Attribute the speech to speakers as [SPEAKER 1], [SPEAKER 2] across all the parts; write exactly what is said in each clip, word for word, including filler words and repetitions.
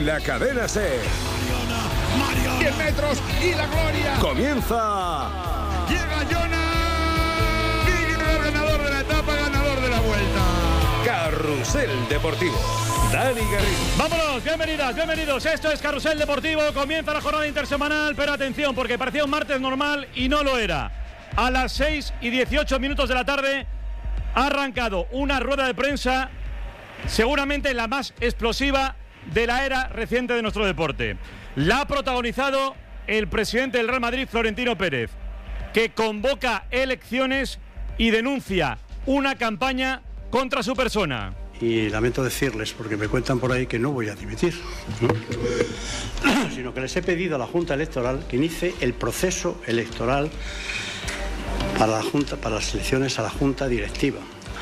[SPEAKER 1] la cadena SER.
[SPEAKER 2] diez metros y la gloria.
[SPEAKER 1] Comienza.
[SPEAKER 2] Llega Jonas. Miguel, ganador de la etapa, ganador de la vuelta.
[SPEAKER 1] Carrusel Deportivo. Dani Garrido.
[SPEAKER 3] Vámonos, bienvenidas, bienvenidos. Esto es Carrusel Deportivo. Comienza la jornada intersemanal, pero atención, porque parecía un martes normal y no lo era. A las seis y dieciocho minutos de la tarde ha arrancado una rueda de prensa, seguramente la más explosiva de la era reciente de nuestro deporte. La ha protagonizado el presidente del Real Madrid, Florentino Pérez, que convoca elecciones y denuncia una campaña contra su persona.
[SPEAKER 4] Y lamento decirles, porque me cuentan por ahí que no voy a dimitir, ¿no? Sino que les he pedido a la Junta Electoral que inicie el proceso electoral para la Junta, para las elecciones a la Junta Directiva,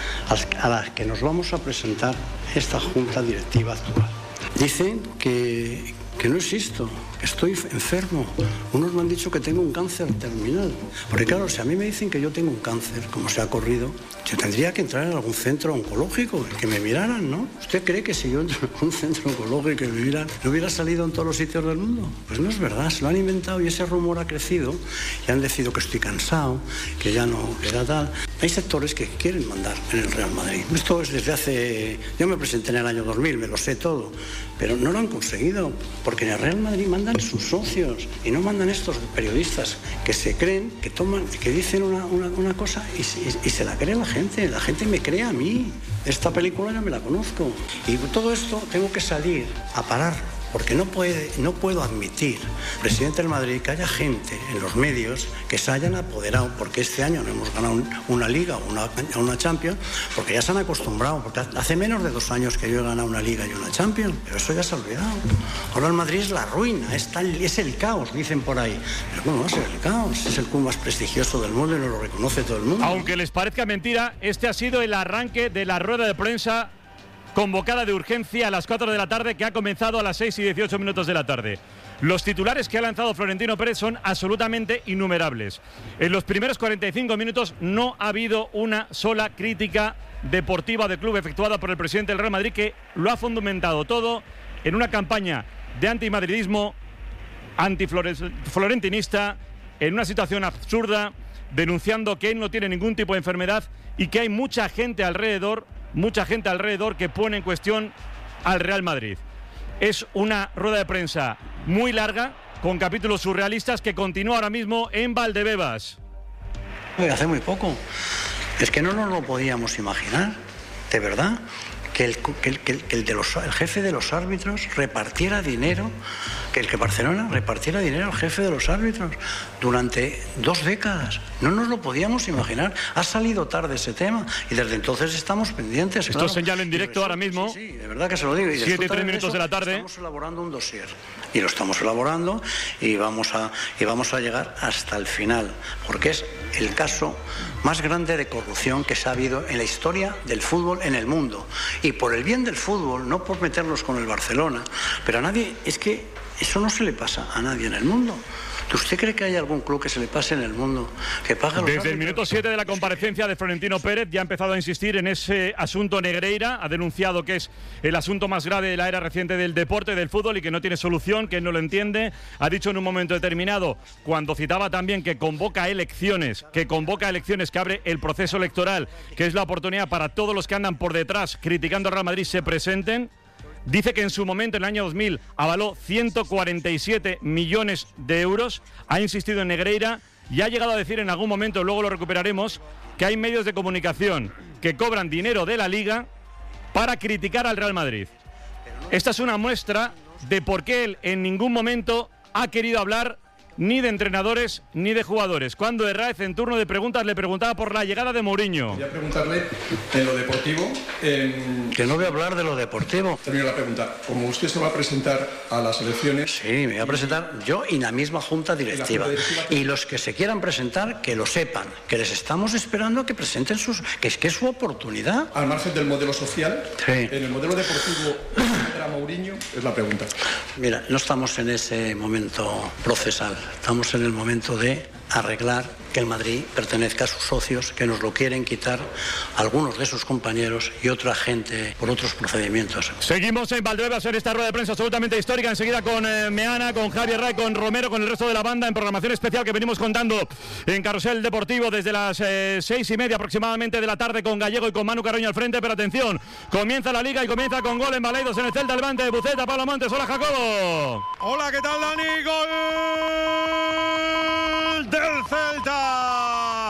[SPEAKER 4] a las que nos vamos a presentar esta Junta Directiva actual. Dicen que, que no existo, que estoy enfermo. Unos me han dicho que tengo un cáncer terminal. Porque claro, si a mí me dicen que yo tengo un cáncer, como se ha corrido, yo tendría que entrar en algún centro oncológico, que me miraran, ¿no? ¿Usted cree que si yo entro en un centro oncológico y me miran, no hubiera salido en todos los sitios del mundo? Pues no es verdad, se lo han inventado y ese rumor ha crecido y han decidido que estoy cansado, que ya no, que era tal. Hay sectores que quieren mandar en el Real Madrid. Esto es desde hace... Yo me presenté en el año dos mil, me lo sé todo, pero no lo han conseguido, porque en el Real Madrid mandan sus socios y no mandan estos periodistas que se creen, que toman, que dicen una, una, una cosa y, y, y se la cree la gente. La gente me cree a mí. Esta película ya me la conozco. Y todo esto tengo que salir a parar, porque no, puede, no puedo admitir, presidente del Madrid, que haya gente en los medios que se hayan apoderado, porque este año no hemos ganado una Liga o una, una Champions, porque ya se han acostumbrado, porque hace menos de dos años que yo he ganado una Liga y una Champions, pero eso ya se ha olvidado. Ahora el Madrid es la ruina, es, tal, es el caos, dicen por ahí. Pero ¿cómo va a ser el caos? Es el club más prestigioso del mundo y nos lo reconoce todo el mundo.
[SPEAKER 3] Aunque les parezca mentira, este ha sido el arranque de la rueda de prensa convocada de urgencia a las cuatro de la tarde, que ha comenzado a las seis y dieciocho minutos de la tarde. Los titulares que ha lanzado Florentino Pérez son absolutamente innumerables. En los primeros cuarenta y cinco minutos no ha habido una sola crítica deportiva del club efectuada por el presidente del Real Madrid, que lo ha fundamentado todo en una campaña de antimadridismo, antiflorentinista, en una situación absurda, denunciando que él no tiene ningún tipo de enfermedad y que hay mucha gente alrededor Mucha gente alrededor que pone en cuestión al Real Madrid. Es una rueda de prensa muy larga, con capítulos surrealistas, que continúa ahora mismo en Valdebebas.
[SPEAKER 4] Hace muy poco. Es que no nos lo podíamos imaginar, de verdad, que el, que el, que el, que el, de los, el jefe de los árbitros repartiera dinero, que el que Barcelona repartiera dinero al jefe de los árbitros durante dos décadas. No nos lo podíamos imaginar. Ha salido tarde ese tema y desde entonces estamos pendientes.
[SPEAKER 3] Esto
[SPEAKER 4] claro.
[SPEAKER 3] señalo en directo ahora mismo.
[SPEAKER 4] Sí, sí, de verdad que se lo digo. Y
[SPEAKER 3] siete y tres minutos de la tarde.
[SPEAKER 4] Estamos elaborando un dossier y lo estamos elaborando y vamos a, y vamos a llegar hasta el final, porque es el caso más grande de corrupción que se ha habido en la historia del fútbol en el mundo. Y por el bien del fútbol, no por meterlos con el Barcelona, pero a nadie, es que eso no se le pasa a nadie en el mundo. ¿Usted cree que hay algún club que se le pase en el mundo que pague los
[SPEAKER 3] Desde
[SPEAKER 4] árbitros?
[SPEAKER 3] el minuto siete de la comparecencia de Florentino Pérez ya ha empezado a insistir en ese asunto Negreira, ha denunciado que es el asunto más grave de la era reciente del deporte, del fútbol, y que no tiene solución, que no lo entiende. Ha dicho en un momento determinado, cuando citaba también que convoca elecciones, que convoca elecciones, que abre el proceso electoral, que es la oportunidad para todos los que andan por detrás criticando al Real Madrid se presenten. Dice que en su momento, en el año dos mil, avaló ciento cuarenta y siete millones de euros. Ha insistido en Negreira y ha llegado a decir en algún momento, luego lo recuperaremos, que hay medios de comunicación que cobran dinero de la Liga para criticar al Real Madrid. Esta es una muestra de por qué él en ningún momento ha querido hablar ni de entrenadores ni de jugadores. Cuando Herráez, en turno de preguntas, le preguntaba por la llegada de Mourinho.
[SPEAKER 5] Quería preguntarle en lo deportivo. En...
[SPEAKER 4] Que no voy a hablar de lo deportivo.
[SPEAKER 5] Termino la pregunta. Como usted se va a presentar a las elecciones...
[SPEAKER 4] Sí, me voy a presentar yo y la misma junta directiva.
[SPEAKER 5] Junta directiva que...
[SPEAKER 4] Y los que se quieran presentar, que lo sepan, que les estamos esperando a que presenten sus... que es que es su oportunidad.
[SPEAKER 5] Al margen del modelo social,
[SPEAKER 4] sí.
[SPEAKER 5] En el modelo deportivo, ¿era Mourinho? Es la pregunta.
[SPEAKER 4] Mira, no estamos en ese momento procesal. Estamos en el momento de arreglar que el Madrid pertenezca a sus socios, que nos lo quieren quitar algunos de sus compañeros y otra gente por otros procedimientos.
[SPEAKER 3] Seguimos en Valdebebas en esta rueda de prensa absolutamente histórica, enseguida con eh, Meana, con Javier Ray, con Romero, con el resto de la banda en programación especial que venimos contando en Carrusel Deportivo desde las eh, seis y media aproximadamente de la tarde con Gallego y con Manu Carroño al frente, pero atención, comienza la Liga y comienza con gol en Baleidos en el Celta Levante de Buceta, Pablo Montes, hola Jacobo.
[SPEAKER 2] Hola, ¿qué tal, Dani? Gol del Celta.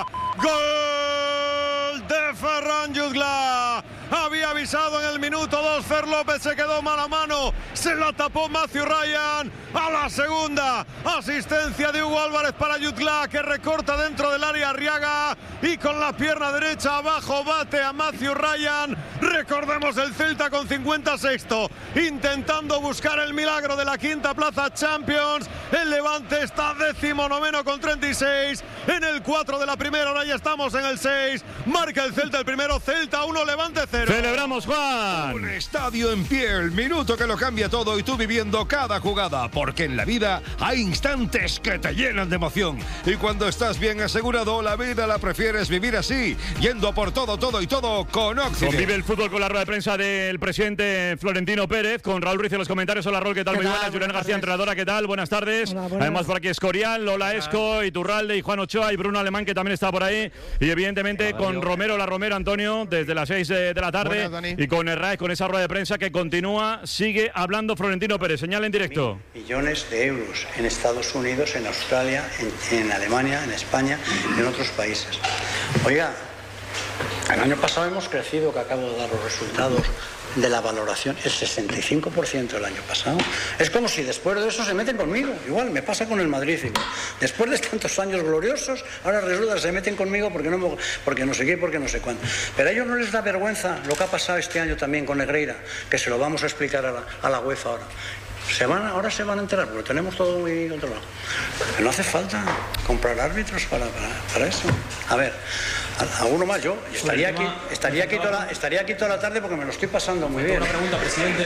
[SPEAKER 2] Gol de Ferran Jutgla. Había avisado en el minuto dos, Fer López se quedó mala a mano, se la tapó Matthew Ryan. A la segunda, asistencia de Hugo Álvarez para Jutgla, que recorta dentro del área Arriaga y con la pierna derecha abajo bate a Matthew Ryan. Recordemos el Celta con cincuenta sexto, intentando buscar el milagro de la quinta plaza Champions. El Levante está décimo noveno con treinta y seis, en el cuatro de la primera, ahora ya estamos en el seis. Marca el Celta el primero, Celta uno, Levante cero.
[SPEAKER 3] Celebramos, Juan.
[SPEAKER 1] Un estadio en pie, el minuto que lo cambia todo y tú viviendo cada jugada, porque en la vida hay instantes que te llenan de emoción. Y cuando estás bien asegurado, la vida la prefieres vivir así, yendo por todo, todo y todo con Occident.
[SPEAKER 3] Convive el fútbol con la rueda de prensa del presidente Florentino Pérez, con Raúl Ruiz en los comentarios. Hola Raúl, ¿qué tal?
[SPEAKER 6] ¿Qué
[SPEAKER 3] Muy
[SPEAKER 6] tal?
[SPEAKER 3] buenas. Julián García, entrenadora, ¿qué tal? Buenas tardes.
[SPEAKER 6] Hola, buenas.
[SPEAKER 3] Además por aquí Escorial, Lola Esco, Iturralde y Juan Ochoa y Bruno Alemán, que también está por ahí. Y evidentemente
[SPEAKER 5] Hola,
[SPEAKER 3] con
[SPEAKER 5] yo.
[SPEAKER 3] Romero, la Romero, Antonio, desde las seis de la tarde.
[SPEAKER 5] Buenas, Dani.
[SPEAKER 3] Y con el R A E, con esa rueda de prensa que continúa, sigue hablando Florentino Pérez. Señal en directo.
[SPEAKER 4] Millones de euros en Estados Unidos, en Australia, en, en Alemania, en España y en otros países. Oiga, el año pasado hemos crecido, que acabo de dar los resultados de la valoración, el sesenta y cinco por ciento el año pasado. Es como si después de eso se meten conmigo. Igual me pasa con el Madrid. Después de tantos años gloriosos, ahora resulta que se meten conmigo porque no, me, porque no sé qué, porque no sé cuánto. Pero a ellos no les da vergüenza lo que ha pasado este año también con Negreira, que se lo vamos a explicar a la, a la UEFA ahora. Se van, ahora se van a enterar, porque tenemos todo muy controlado. Pero no hace falta comprar árbitros para, para, para eso. A ver, alguno más. Yo estaría aquí, estaría, aquí toda la, estaría aquí toda la tarde porque me lo estoy pasando muy bien.
[SPEAKER 7] Una pregunta, presidente.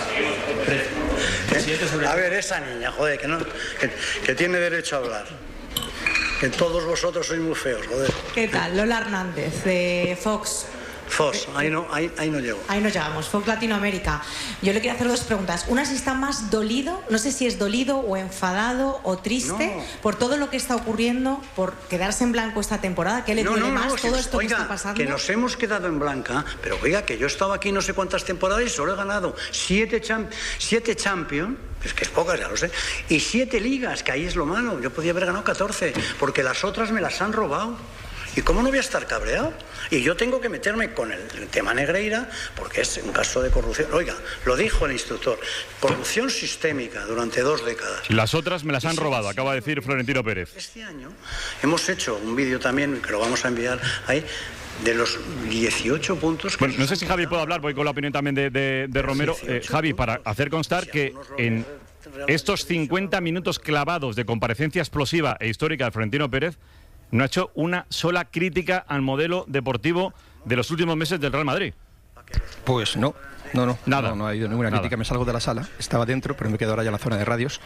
[SPEAKER 7] Presidente sobre...
[SPEAKER 4] A ver, esa niña, joder, que, no, que, que tiene derecho a hablar. Que todos vosotros sois muy feos, joder.
[SPEAKER 6] ¿Qué tal? Lola Hernández, de Fox.
[SPEAKER 4] Fox, ahí no, ahí, ahí no llego.
[SPEAKER 6] Ahí nos llegamos, Fox Latinoamérica. Yo le quería hacer dos preguntas. Una, si está más dolido, no sé si es dolido o enfadado o triste
[SPEAKER 4] No.
[SPEAKER 6] por todo lo que está ocurriendo, por quedarse en blanco esta temporada. ¿Qué le
[SPEAKER 4] No,
[SPEAKER 6] duele
[SPEAKER 4] no,
[SPEAKER 6] más
[SPEAKER 4] no,
[SPEAKER 6] todo
[SPEAKER 4] si-
[SPEAKER 6] esto
[SPEAKER 4] oiga,
[SPEAKER 6] que está pasando?
[SPEAKER 4] que nos hemos quedado en blanca, pero oiga, que yo he estado aquí no sé cuántas temporadas y solo he ganado siete, champ siete Champions, es que es pocas, ya lo sé, y siete ligas, que ahí es lo malo. Yo podía haber ganado catorce, porque las otras me las han robado. ¿Y cómo no voy a estar cabreado? Y yo tengo que meterme con el tema Negreira, porque es un caso de corrupción. Oiga, lo dijo el instructor, corrupción sistémica durante dos décadas.
[SPEAKER 3] Las otras me las han robado, acaba de decir Florentino Pérez.
[SPEAKER 4] Este año hemos hecho un vídeo también, que lo vamos a enviar ahí, de los dieciocho puntos que...
[SPEAKER 3] Bueno, no sé si Javi puede hablar, voy con la opinión también de, de, de Romero. Eh, Javi, para hacer constar que en estos cincuenta minutos clavados de comparecencia explosiva e histórica de Florentino Pérez, no ha hecho una sola crítica al modelo deportivo de los últimos meses del Real Madrid.
[SPEAKER 5] Pues no, no, no.
[SPEAKER 3] Nada.
[SPEAKER 5] No, no ha habido ninguna
[SPEAKER 3] Nada.
[SPEAKER 5] crítica. Me salgo de la sala. Estaba dentro, pero me quedo ahora ya en la zona de radios.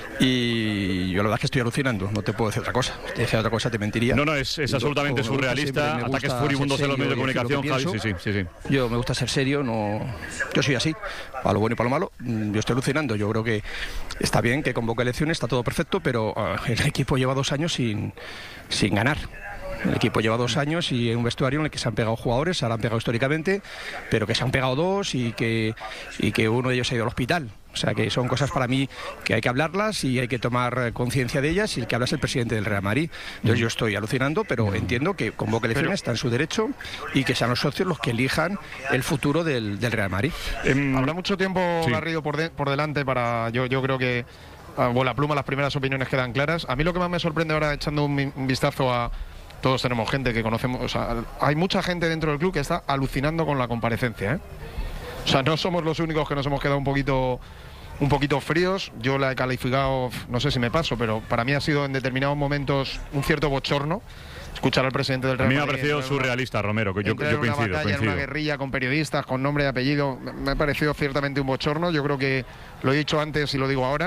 [SPEAKER 5] Y yo la verdad es que estoy alucinando. No te puedo decir otra cosa. Si te decía otra cosa te mentiría.
[SPEAKER 3] No, no, es, es
[SPEAKER 5] Yo,
[SPEAKER 3] absolutamente
[SPEAKER 5] como me gusta
[SPEAKER 3] surrealista.
[SPEAKER 5] siempre, me
[SPEAKER 3] Ataques
[SPEAKER 5] gusta
[SPEAKER 3] furibundos
[SPEAKER 5] ser
[SPEAKER 3] en los medios de
[SPEAKER 5] serio y decir lo
[SPEAKER 3] comunicación,
[SPEAKER 5] que
[SPEAKER 3] Javi. Sí,
[SPEAKER 5] pienso.
[SPEAKER 3] sí, sí, sí.
[SPEAKER 5] Yo me gusta ser serio, no. Yo soy así, para lo bueno y para lo malo. Mm, Yo estoy alucinando. Yo creo que está bien que convoque elecciones, está todo perfecto, pero uh, el equipo lleva dos años sin, sin ganar. El equipo lleva dos años y en un vestuario en el que se han pegado jugadores, se han pegado históricamente, pero que se han pegado dos y que, y que uno de ellos ha ido al hospital. O sea que son cosas para mí que hay que hablarlas y hay que tomar conciencia de ellas, y el que habla es el presidente del Real Madrid. Entonces yo estoy alucinando, pero entiendo que convoque elecciones, está en su derecho, y que sean los socios los que elijan el futuro del, del Real Madrid.
[SPEAKER 3] Em,
[SPEAKER 8] Habrá mucho tiempo,
[SPEAKER 3] sí.
[SPEAKER 8] Garrido, por, de- por delante para... Yo, yo creo que, a bola pluma, las primeras opiniones quedan claras. A mí lo que más me sorprende ahora, echando un, mi- un vistazo a... Todos tenemos gente que conocemos... O sea, hay mucha gente dentro del club que está alucinando con la comparecencia, ¿eh? O sea, no somos los únicos que nos hemos quedado un poquito... un poquito fríos. Yo la he calificado, no sé si me paso, pero para mí ha sido en determinados momentos un cierto bochorno escuchar al presidente del
[SPEAKER 3] A
[SPEAKER 8] Real
[SPEAKER 3] mí me ha
[SPEAKER 8] Madrid
[SPEAKER 3] parecido
[SPEAKER 8] entrar en una-
[SPEAKER 3] surrealista, Romero, que yo,
[SPEAKER 8] entrar
[SPEAKER 3] yo
[SPEAKER 8] en una
[SPEAKER 3] coincido.
[SPEAKER 8] batalla, en
[SPEAKER 3] coincido.
[SPEAKER 8] una guerrilla con periodistas, con nombre y apellido. Me me ha parecido ciertamente un bochorno. Yo creo que lo he dicho antes y lo digo ahora.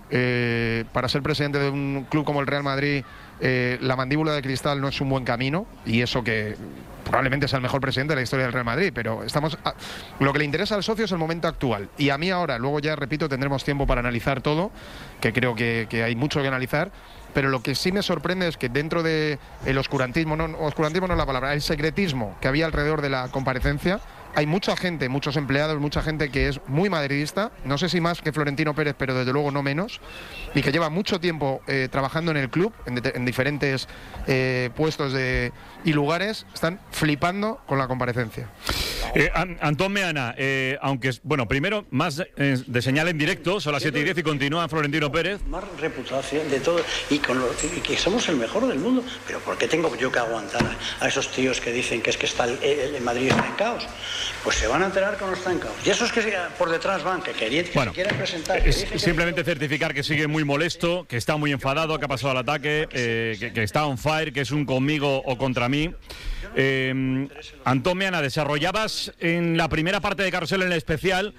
[SPEAKER 8] eh, para ser presidente de un club como el Real Madrid, eh, la mandíbula de cristal no es un buen camino, y eso que probablemente sea el mejor presidente de la historia del Real Madrid, pero estamos a, lo que le interesa al socio es el momento actual, y a mí ahora, luego ya repito, tendremos tiempo para analizar todo, que creo que, que hay mucho que analizar, pero lo que sí me sorprende es que dentro del oscurantismo, no, oscurantismo no es la palabra, el secretismo que había alrededor de la comparecencia, hay mucha gente, muchos empleados, mucha gente que es muy madridista, no sé si más que Florentino Pérez, pero desde luego no menos, y que lleva mucho tiempo eh, trabajando en el club, en, de, en diferentes eh, puestos de, y lugares, están flipando con la comparecencia.
[SPEAKER 3] Eh, Antón Meana, eh, aunque, bueno, primero, más eh, de señal en directo, son las siete y diez y continúa Florentino Pérez.
[SPEAKER 4] Más reputación de todo, y, con lo, y que somos el mejor del mundo, pero ¿por qué tengo yo que aguantar a esos tíos que dicen que es que está el, el, el Madrid está en caos? Pues se van a enterar que no está en caos. Y esos que por detrás van, que, querían, que bueno, se quieren presentar... Que
[SPEAKER 3] es, simplemente que... certificar que sigue muy molesto, que está muy enfadado, que ha pasado al ataque, eh, que, que está on fire, que es un conmigo o contra mí. Eh, Antón Meana, desarrollabas en la primera parte de Carrusel en el especial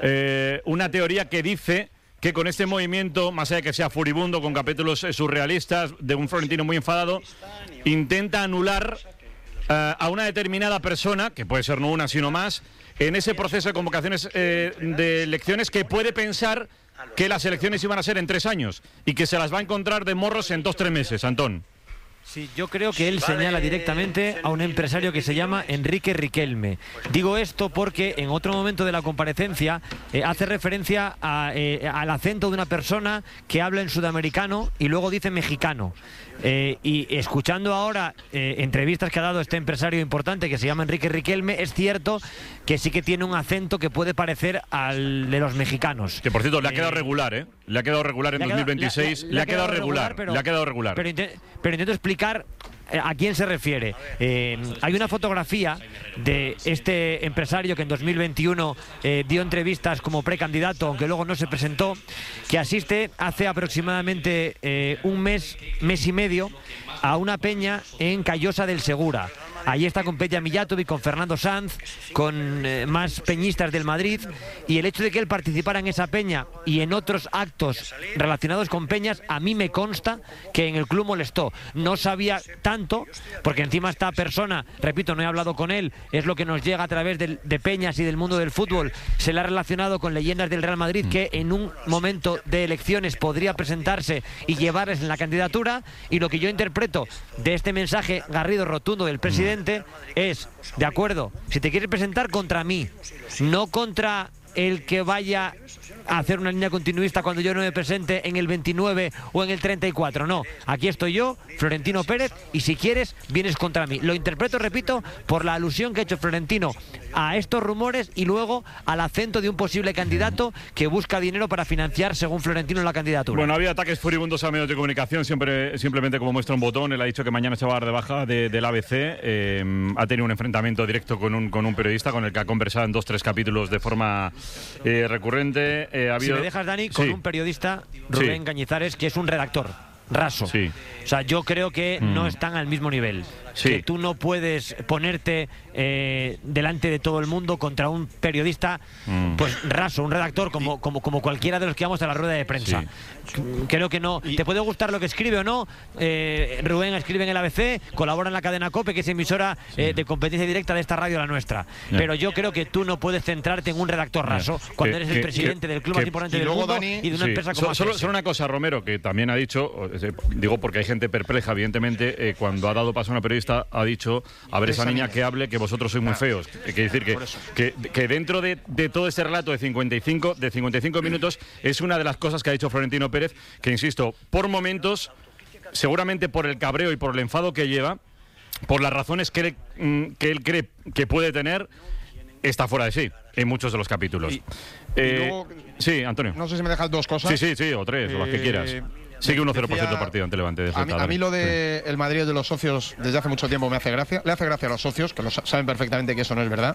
[SPEAKER 3] eh, una teoría que dice que con este movimiento, más allá de que sea furibundo, con capítulos eh, surrealistas, de un Florentino muy enfadado, intenta anular Uh, a una determinada persona, que puede ser no una sino más, en ese proceso de convocaciones eh, de elecciones, que puede pensar que las elecciones iban a ser en tres años y que se las va a encontrar de morros en dos, tres meses. Antón.
[SPEAKER 7] Sí, yo creo que él señala directamente a un empresario que se llama Enrique Riquelme. Digo esto porque en otro momento de la comparecencia eh, hace referencia a, eh, al acento de una persona que habla en sudamericano y luego dice mexicano. Eh, y escuchando ahora eh, entrevistas que ha dado este empresario importante que se llama Enrique Riquelme, es cierto que sí que tiene un acento que puede parecer al de los mexicanos.
[SPEAKER 3] Que por cierto, le ha
[SPEAKER 7] eh,
[SPEAKER 3] quedado regular, ¿eh? Le ha quedado regular en dos mil veintiséis, le, le, le, le ha quedado regular, regular pero, le ha quedado regular.
[SPEAKER 7] Pero, inte pero intento explicar a quién se refiere. Eh, hay una fotografía de este empresario que en dos mil veintiuno eh, dio entrevistas como precandidato, aunque luego no se presentó, que asiste hace aproximadamente eh, un mes, mes y medio, a una peña en Callosa del Segura. Allí está con Peña Mijatovic, con Fernando Sanz, con eh, más peñistas del Madrid, y el hecho de que él participara en esa peña y en otros actos relacionados con peñas, a mí me consta que en el club molestó. No sabía tanto, porque encima esta persona, repito, no he hablado con él, es lo que nos llega a través de, de peñas y del mundo del fútbol, se le ha relacionado con leyendas del Real Madrid que en un momento de elecciones podría presentarse y llevarles en la candidatura, y lo que yo interpreto de este mensaje garrido rotundo del presidente es, de acuerdo, si te quieres presentar, contra mí, no contra el que vaya a hacer una línea continuista cuando yo no me presente en el veintinueve o en el treinta y cuatro. No, aquí estoy yo, Florentino Pérez, y si quieres, vienes contra mí. Lo interpreto, repito, por la alusión que ha hecho Florentino a estos rumores y luego al acento de un posible candidato que busca dinero para financiar, según Florentino, la candidatura.
[SPEAKER 3] Bueno, había ataques furibundos a medios de comunicación, siempre simplemente como muestra un botón. Él ha dicho que mañana se va a dar de baja de, del A B C. Eh, ha tenido un enfrentamiento directo con un, con un periodista con el que ha conversado en dos, tres capítulos de forma eh, recurrente. Eh, ha habido...
[SPEAKER 7] Si me dejas, Dani, con sí. un periodista, Rubén sí. Cañizares, que es un redactor raso.
[SPEAKER 3] Sí.
[SPEAKER 7] O sea, yo creo que mm. no están al mismo nivel.
[SPEAKER 3] Sí.
[SPEAKER 7] Que tú no puedes ponerte eh, delante de todo el mundo contra un periodista mm. pues raso, un redactor como, como, como cualquiera de los que vamos a la rueda de prensa. Sí. Creo que no. Y... Te puede gustar lo que escribe o no. Eh, Rubén escribe en el A B C, colabora en la cadena COPE, que es emisora eh, sí. de competencia directa de esta radio, la nuestra. Yeah. Pero yo creo que tú no puedes centrarte en un redactor raso yeah. cuando que, eres el que, presidente que, del club que, más importante del mundo, Dani, y de una sí. empresa como
[SPEAKER 3] Solo, solo una cosa, Romero, que también ha dicho, digo porque hay gente perpleja, evidentemente, eh, cuando ha dado paso a una periodista, ha dicho, a ver, esa niña que hable, que vosotros sois muy feos. Quiere decir que, que, que dentro de, de todo este relato de cincuenta y cinco, de cincuenta y cinco minutos, es una de las cosas que ha dicho Florentino Pérez, que insisto, por momentos, seguramente por el cabreo y por el enfado que lleva, por las razones que, que él cree que puede tener, está fuera de sí en muchos de los capítulos.
[SPEAKER 8] Y,
[SPEAKER 3] eh,
[SPEAKER 8] y luego,
[SPEAKER 3] sí, Antonio.
[SPEAKER 8] No sé si me dejas dos cosas.
[SPEAKER 3] Sí, sí, sí, o tres, eh, o las que quieras. Sigue uno cero por ciento partido ante Levante. De
[SPEAKER 8] a, mí, a mí lo de sí. el Madrid de los socios desde hace mucho tiempo me hace gracia. Le hace gracia a los socios, que lo saben perfectamente que eso no es verdad.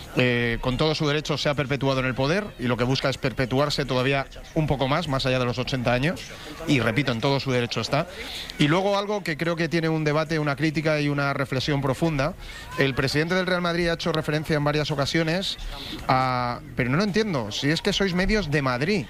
[SPEAKER 8] Eh, con todo su derecho se ha perpetuado en el poder y lo que busca es perpetuarse todavía un poco más, más allá de los ochenta años. Y repito, en todo su derecho está. Y luego algo que creo que tiene un debate, una crítica y una reflexión profunda. El presidente del Real Madrid ha hecho referencia en varias ocasiones a... Pero no lo entiendo, si es que sois medios de Madrid.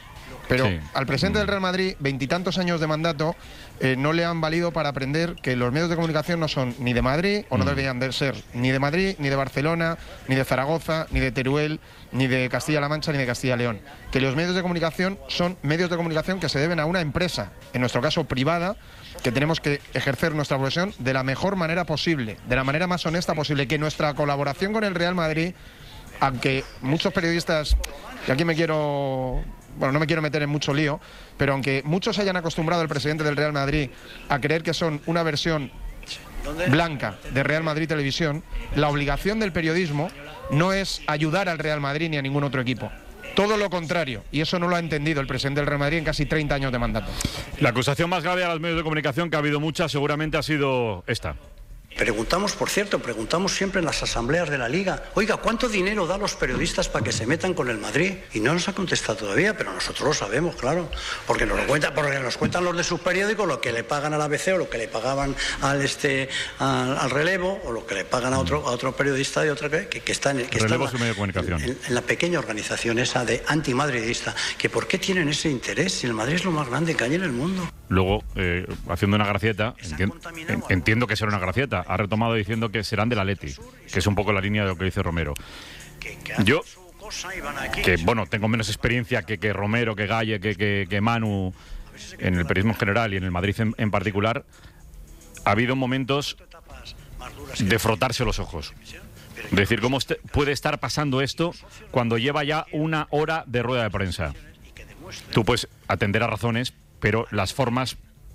[SPEAKER 8] Pero
[SPEAKER 3] Sí.
[SPEAKER 8] al presidente del Real Madrid, veintitantos años de mandato, eh, no le han valido para aprender que los medios de comunicación no son ni de Madrid, o no
[SPEAKER 3] Mm.
[SPEAKER 8] deberían de ser ni de Madrid, ni de Barcelona, ni de Zaragoza, ni de Teruel, ni de Castilla-La Mancha, ni de Castilla y León. Que los medios de comunicación son medios de comunicación que se deben a una empresa, en nuestro caso privada, que tenemos que ejercer nuestra profesión de la mejor manera posible, de la manera más honesta posible. Que nuestra colaboración con el Real Madrid, aunque muchos periodistas, y aquí me quiero, bueno, no me quiero meter en mucho lío, pero aunque muchos hayan acostumbrado al presidente del Real Madrid a creer que son una versión blanca de Real Madrid Televisión, la obligación del periodismo no es ayudar al Real Madrid ni a ningún otro equipo. Todo lo contrario, y eso no lo ha entendido el presidente del Real Madrid en casi treinta años de mandato.
[SPEAKER 3] La acusación más grave a los medios de comunicación, que ha habido muchas, seguramente ha sido esta.
[SPEAKER 4] Preguntamos, por cierto, preguntamos siempre en las asambleas de la Liga, oiga, ¿cuánto dinero da a los periodistas para que se metan con el Madrid? Y no nos ha contestado todavía, pero nosotros lo sabemos, claro, porque nos lo cuentan, porque nos cuentan los de sus periódicos, lo que le pagan al A B C o lo que le pagaban al este al, al Relevo, o lo que le pagan a otro a otro periodista de otra que, que está en que
[SPEAKER 3] Relevo
[SPEAKER 4] está
[SPEAKER 3] es un medio de comunicación.
[SPEAKER 4] En, en la pequeña organización esa de antimadridista, que por qué tienen ese interés si el Madrid es lo más grande que hay en el mundo.
[SPEAKER 3] Luego, eh, haciendo una gracieta, enti- en- entiendo que será una gracieta, ha retomado diciendo que serán del Atleti, que es un poco la línea de lo que dice Romero. Yo, que bueno, tengo menos experiencia que, que Romero, que Galle, que, que, que Manu en el periodismo en general y en el Madrid en, en particular, ha habido momentos de frotarse los ojos. De decir, ¿cómo este- puede estar pasando esto cuando lleva ya una hora de rueda de prensa? Tú puedes atender a razones, pero las formas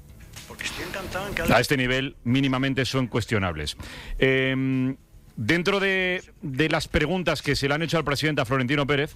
[SPEAKER 3] a este nivel mínimamente son cuestionables. Eh, dentro de, de las preguntas que se le han hecho al presidente, a Florentino Pérez,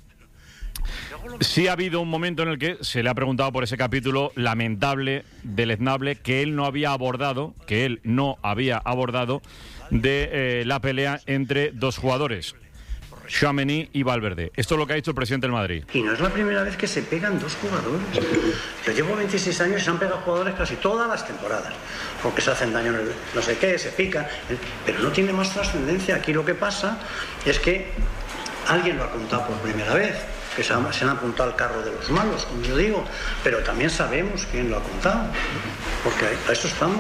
[SPEAKER 3] sí ha habido un momento en el que se le ha preguntado por ese capítulo lamentable, deleznable, que él no había abordado, que él no había abordado de eh, la pelea entre dos jugadores, Tchouaméni y Valverde. Esto es lo que ha dicho el presidente del Madrid.
[SPEAKER 4] Y no es la primera vez que se pegan dos jugadores. Yo llevo veintiséis años y se han pegado jugadores casi todas las temporadas. Porque se hacen daño en el no sé qué, se pican. Pero no tiene más trascendencia. Aquí lo que pasa es que alguien lo ha contado por primera vez. Que se han, se han apuntado al carro de los malos, como yo digo. Pero también sabemos quién lo ha contado. Porque a eso estamos.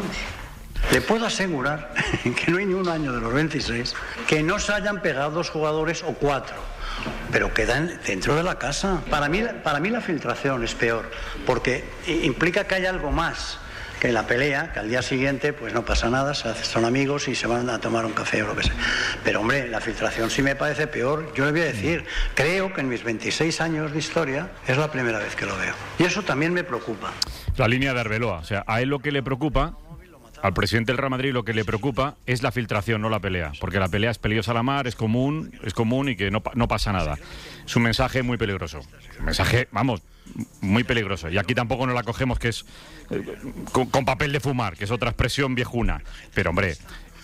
[SPEAKER 4] Le puedo asegurar que no hay ni un año de los veintiséis que no se hayan pegado dos jugadores o cuatro, pero quedan dentro de la casa. Para mí, para mí la filtración es peor, porque implica que hay algo más que la pelea, que al día siguiente pues no pasa nada, se hacen, son amigos y se van a tomar un café o lo que sea. Pero hombre, la filtración sí me parece peor. Yo le voy a decir, creo que en mis veintiséis años de historia es la primera vez que lo veo. Y eso también me preocupa.
[SPEAKER 3] La línea de Arbeloa. O sea, a él lo que le preocupa, al presidente del Real Madrid lo que le preocupa es la filtración, no la pelea. Porque la pelea es peligrosa a la mar, es común, es común y que no, no pasa nada. Es un mensaje muy peligroso. Un mensaje, vamos, muy peligroso. Y aquí tampoco nos la cogemos, que es eh, con, con papel de fumar, que es otra expresión viejuna. Pero hombre,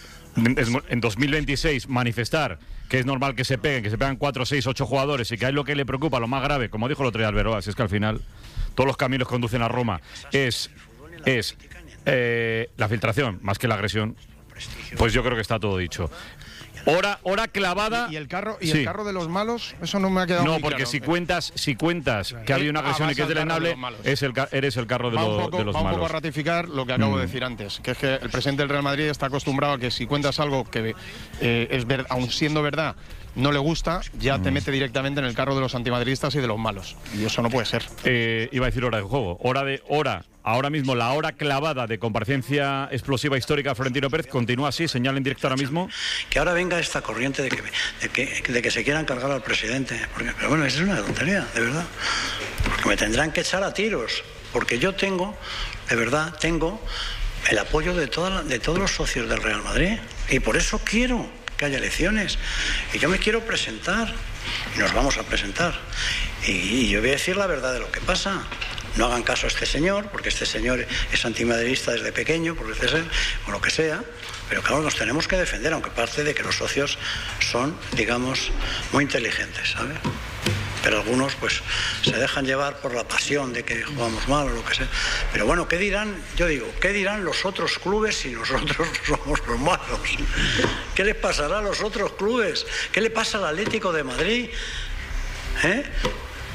[SPEAKER 3] en, en dos mil veintiséis manifestar que es normal que se peguen, que se pegan cuatro, seis, ocho jugadores y que a él lo que le preocupa, lo más grave, como dijo el otro día Arbeloa, es que al final todos los caminos conducen a Roma, es... es Eh, la filtración, más que la agresión, pues yo creo que está todo dicho. Hora, hora clavada.
[SPEAKER 8] Y el carro, y
[SPEAKER 3] sí.
[SPEAKER 8] el carro de los malos, eso no me ha quedado
[SPEAKER 3] No,
[SPEAKER 8] muy
[SPEAKER 3] porque
[SPEAKER 8] claro.
[SPEAKER 3] si cuentas, si cuentas que ha habido una
[SPEAKER 8] Ah,
[SPEAKER 3] agresión
[SPEAKER 8] vas
[SPEAKER 3] y que es
[SPEAKER 8] al carro de
[SPEAKER 3] deleznable,
[SPEAKER 8] los malos.
[SPEAKER 3] es el, ca- eres el carro de,
[SPEAKER 8] Va un
[SPEAKER 3] lo-
[SPEAKER 8] poco,
[SPEAKER 3] de los
[SPEAKER 8] va un
[SPEAKER 3] malos.
[SPEAKER 8] poco a ratificar lo que acabo
[SPEAKER 3] Mm.
[SPEAKER 8] de decir antes, que es que el presidente del Real Madrid está acostumbrado a que si cuentas algo que eh, es ver, aun siendo verdad, no le gusta, ya te mete directamente en el carro de los antimadridistas y de los malos. Y eso no puede ser.
[SPEAKER 3] Eh, iba a decir hora de juego. Hora de hora. Ahora mismo la hora clavada de comparecencia explosiva histórica de Florentino Pérez continúa así, señala en directo ahora mismo.
[SPEAKER 4] Que ahora venga esta corriente de que, de que, de que se quieran cargar al presidente. Porque, pero bueno, eso es una tontería, de verdad. Porque me tendrán que echar a tiros. Porque yo tengo, de verdad, tengo el apoyo de, toda, de todos los socios del Real Madrid. Y por eso quiero que haya elecciones. Y yo me quiero presentar. Y nos vamos a presentar. Y, y yo voy a decir la verdad de lo que pasa. No hagan caso a este señor, porque este señor es antimadridista desde pequeño, por decir ser, o lo que sea. Pero claro, nos tenemos que defender, aunque parte de que los socios son, digamos, muy inteligentes, ¿sabes? Pero algunos, pues, se dejan llevar por la pasión de que jugamos mal o lo que sea. Pero bueno, ¿qué dirán? Yo digo, ¿qué dirán los otros clubes si nosotros somos los malos? ¿Qué les pasará a los otros clubes? ¿Qué le pasa al Atlético de Madrid? ¿Eh?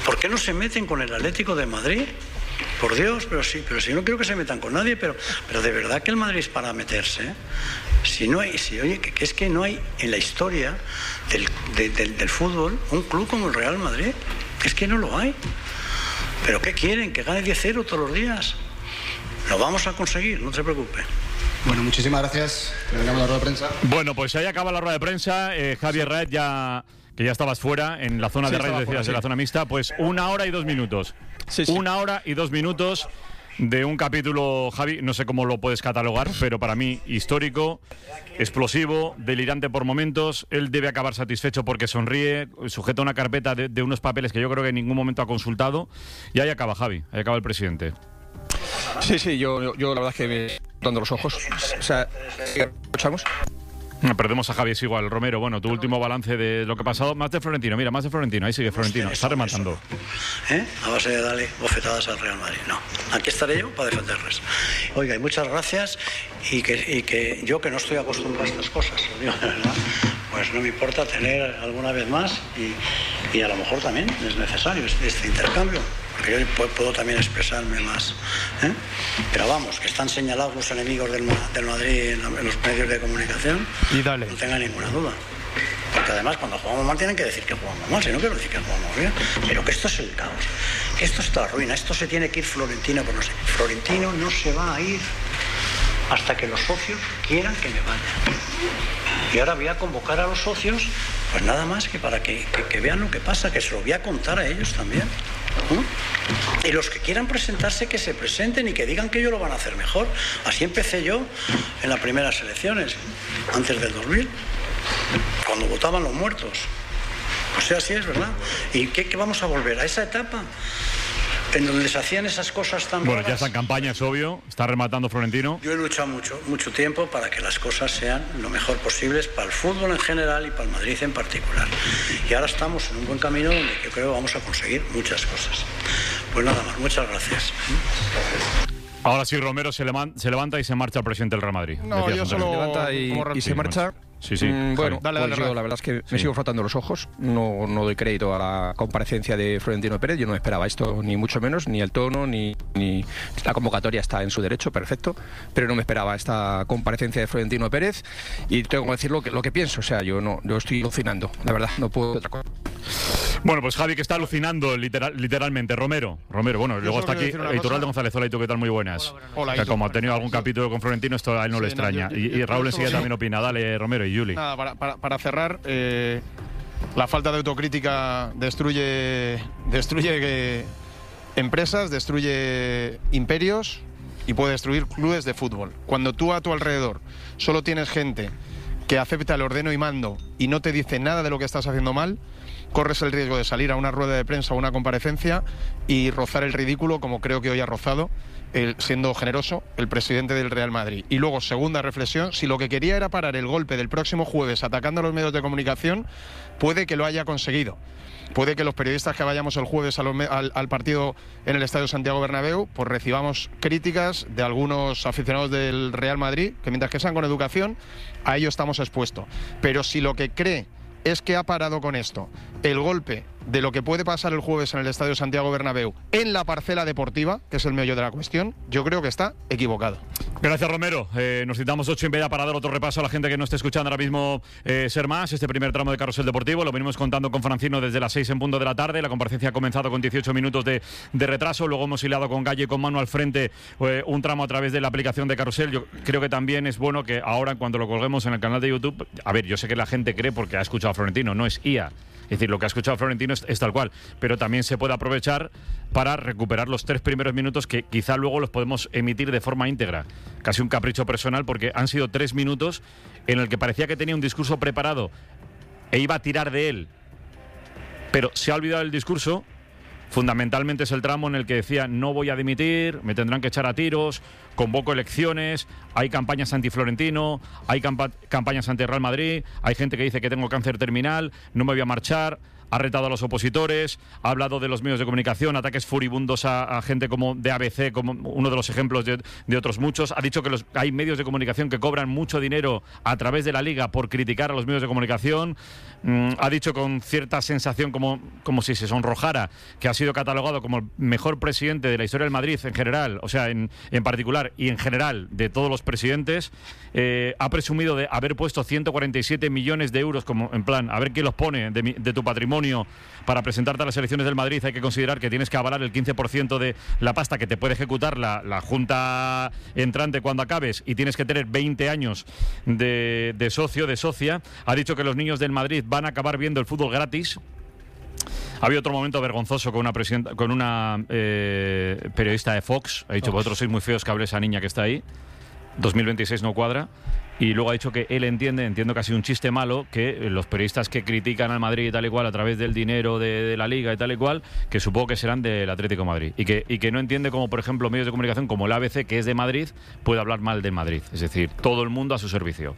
[SPEAKER 4] ¿Por qué no se meten con el Atlético de Madrid? Por Dios, pero sí, pero si no quiero que se metan con nadie, pero, pero de verdad que el Madrid es para meterse, ¿eh? Si no hay, si oye, que, que es que no hay en la historia del, de, del, del fútbol un club como el Real Madrid, es que no lo hay. ¿Pero qué quieren? ¿Que gane diez cero todos los días? Lo vamos a conseguir, no se preocupe.
[SPEAKER 9] Bueno, muchísimas gracias. Terminamos la rueda de prensa.
[SPEAKER 3] Bueno, pues ahí acaba la rueda de prensa. Eh, Javier Raed, ya que ya estabas fuera en la zona
[SPEAKER 5] Sí,
[SPEAKER 3] de Raed, decías,
[SPEAKER 5] fuera, sí.
[SPEAKER 3] de la zona mixta, pues una hora y dos minutos.
[SPEAKER 5] Sí, sí.
[SPEAKER 3] Una hora y dos minutos de un capítulo, Javi, no sé cómo lo puedes catalogar, pero para mí histórico, explosivo, delirante por momentos. Él debe acabar satisfecho porque sonríe, sujeta una carpeta de, de unos papeles que yo creo que en ningún momento ha consultado. Y ahí acaba, Javi, ahí acaba el presidente.
[SPEAKER 5] Sí, sí, yo, yo, yo la verdad es que me dando los ojos. O sea, ¿escuchamos?
[SPEAKER 3] Perdemos a Javi, es igual. Romero, bueno, tu último balance de lo que ha pasado. Más de Florentino, mira, más de Florentino. Ahí sigue Florentino, está rematando.
[SPEAKER 4] ¿Eh? A base de darle bofetadas al Real Madrid. No, aquí estaré yo para defenderles. Oiga, y muchas gracias. Y que, y que yo, que no estoy acostumbrado a estas cosas, lo digo de verdad, pues no me importa tener alguna vez más. Y, y a lo mejor también es necesario este, este intercambio. Porque yo puedo, puedo también expresarme más. ¿eh? Pero vamos, que están señalados los enemigos del, del Madrid en, en los medios de comunicación.
[SPEAKER 8] Y dale.
[SPEAKER 4] No tenga ninguna duda. Porque además cuando jugamos mal tienen que decir que jugamos mal, si no quiero decir que jugamos bien. Pero que esto es el caos, que esto está ruina, esto se tiene que ir Florentino por no sé. Florentino no se va a ir hasta que los socios quieran que me vaya. Y ahora voy a convocar a los socios, pues nada más que para que, que, que vean lo que pasa, que se lo voy a contar a ellos también. ¿Mm? Y los que quieran presentarse, que se presenten y que digan que ellos lo van a hacer mejor. Así empecé yo en las primeras elecciones, antes del dos mil, cuando votaban los muertos. O sea, así es, ¿verdad? ¿Y qué, qué vamos a volver? ¿A esa etapa? En donde se hacían esas cosas tan
[SPEAKER 3] Bueno,
[SPEAKER 4] raras.
[SPEAKER 3] ya está en campaña, es obvio. Está rematando Florentino.
[SPEAKER 4] Yo he luchado mucho, mucho tiempo para que las cosas sean lo mejor posibles para el fútbol en general y para el Madrid en particular. Y ahora estamos en un buen camino donde yo creo que vamos a conseguir muchas cosas. Pues nada más, muchas gracias.
[SPEAKER 3] Ahora sí, Romero se levanta, se levanta y se marcha el presidente del Real Madrid.
[SPEAKER 8] No,
[SPEAKER 3] Decías
[SPEAKER 8] yo
[SPEAKER 3] antes.
[SPEAKER 8] solo-
[SPEAKER 5] Se levanta y,
[SPEAKER 8] como
[SPEAKER 5] y se marcha.
[SPEAKER 3] Sí, sí.
[SPEAKER 5] Mm, bueno,
[SPEAKER 8] Dale,
[SPEAKER 5] pues
[SPEAKER 8] dale,
[SPEAKER 5] yo
[SPEAKER 8] Raed.
[SPEAKER 5] la verdad es que
[SPEAKER 3] Sí.
[SPEAKER 5] me sigo frotando los ojos. No, no doy crédito a la comparecencia de Florentino Pérez. Yo no esperaba esto, ni mucho menos, ni el tono, ni, ni la convocatoria está en su derecho, perfecto. Pero no me esperaba esta comparecencia de Florentino Pérez. Y tengo que decir lo que, lo que pienso. O sea, yo no, yo estoy alucinando. La verdad, no puedo otra cosa.
[SPEAKER 3] Bueno, pues Javi, que está alucinando literal, literalmente. Romero, Romero, bueno, luego
[SPEAKER 8] solo
[SPEAKER 3] está
[SPEAKER 8] quiero
[SPEAKER 3] aquí
[SPEAKER 8] decir una
[SPEAKER 3] Iturralde
[SPEAKER 8] cosa.
[SPEAKER 3] González. Hola, ¿y tú qué tal? Muy buenas.
[SPEAKER 8] Hola,
[SPEAKER 3] O sea,
[SPEAKER 8] Itu.
[SPEAKER 3] como ha tenido algún
[SPEAKER 8] Sí.
[SPEAKER 3] capítulo con Florentino, esto a él no le
[SPEAKER 8] Sí, no,
[SPEAKER 3] extraña.
[SPEAKER 8] yo-
[SPEAKER 3] y,
[SPEAKER 8] yo-
[SPEAKER 3] y
[SPEAKER 8] yo
[SPEAKER 3] Raúl
[SPEAKER 8] solo-
[SPEAKER 3] enseguida también opina. Dale, Romero y Juli.
[SPEAKER 8] Nada, para, para, para cerrar, eh, la falta de autocrítica destruye, destruye eh, empresas, destruye imperios y puede destruir clubes de fútbol. Cuando tú a tu alrededor solo tienes gente que acepta el ordeno y mando y no te dice nada de lo que estás haciendo mal, corres el riesgo de salir a una rueda de prensa o una comparecencia y rozar el ridículo, como creo que hoy ha rozado, el, siendo generoso, el presidente del Real Madrid. Y luego, segunda reflexión, si lo que quería era parar el golpe del próximo jueves atacando a los medios de comunicación, puede que lo haya conseguido. Puede que los periodistas que vayamos el jueves a los me- al, al partido en el Estadio Santiago Bernabéu, pues recibamos críticas de algunos aficionados del Real Madrid, que mientras que sean con educación, a ello estamos expuestos. Pero si lo que cree es que ha parado con esto el golpe de lo que puede pasar el jueves en el Estadio Santiago Bernabéu en la parcela deportiva, que es el meollo de la cuestión, yo creo que está equivocado.
[SPEAKER 3] Gracias, Romero. Eh, nos citamos ocho y media para dar otro repaso a la gente que no esté escuchando ahora mismo eh, Ser Más, este primer tramo de Carrusel Deportivo. Lo venimos contando con Francino desde las seis en punto de la tarde. La comparecencia ha comenzado con dieciocho minutos de, de retraso. Luego hemos hilado con Galle y con Manu al frente eh, un tramo a través de la aplicación de Carrusel. Yo creo que también es bueno que ahora, cuando lo colguemos en el canal de YouTube, a ver, yo sé que la gente cree porque ha escuchado a Florentino, no es I A. Es decir, lo que ha escuchado Florentino es, es tal cual, pero también se puede aprovechar para recuperar los tres primeros minutos que quizá luego los podemos emitir de forma íntegra. Casi un capricho personal porque han sido tres minutos en el que parecía que tenía un discurso preparado e iba a tirar de él, pero se ha olvidado el discurso. Fundamentalmente es el tramo en el que decía no voy a dimitir, me tendrán que echar a tiros, convoco elecciones, hay campañas anti-Florentino, hay campa- campañas anti-Real Madrid, hay gente que dice que tengo cáncer terminal, no me voy a marchar, ha retado a los opositores, ha hablado de los medios de comunicación, ataques furibundos a, a gente como de A B C, como uno de los ejemplos de, de otros muchos. Ha dicho que los, hay medios de comunicación que cobran mucho dinero a través de la Liga por criticar a los medios de comunicación. Mm, ha dicho con cierta sensación como, como si se sonrojara que ha sido catalogado como el mejor presidente de la historia del Madrid en general, o sea, en, en particular y en general de todos los presidentes. Eh, ha presumido de haber puesto ciento cuarenta y siete millones de euros, como en plan, a ver quién los pone de, mi, de tu patrimonio para presentarte a las elecciones del Madrid. Hay que considerar que tienes que avalar el quince por ciento de la pasta que te puede ejecutar la, la Junta entrante cuando acabes, y tienes que tener veinte años de, de socio, de socia. Ha dicho que los niños del Madrid van a acabar viendo el fútbol gratis. Había otro momento vergonzoso con una presidenta, con una eh, periodista de Fox. Ha dicho, Fox. Vosotros sois muy feos que hable esa niña que está ahí. dos mil veintiséis no cuadra. Y luego ha dicho que él entiende, entiendo que ha sido un chiste malo, que los periodistas que critican al Madrid y tal y cual a través del dinero de, de la Liga y tal y cual, que supongo que serán del Atlético de Madrid. Y que, y que no entiende cómo, por ejemplo, medios de comunicación como el A B C, que es de Madrid, puede hablar mal del Madrid. Es decir, todo el mundo a su servicio.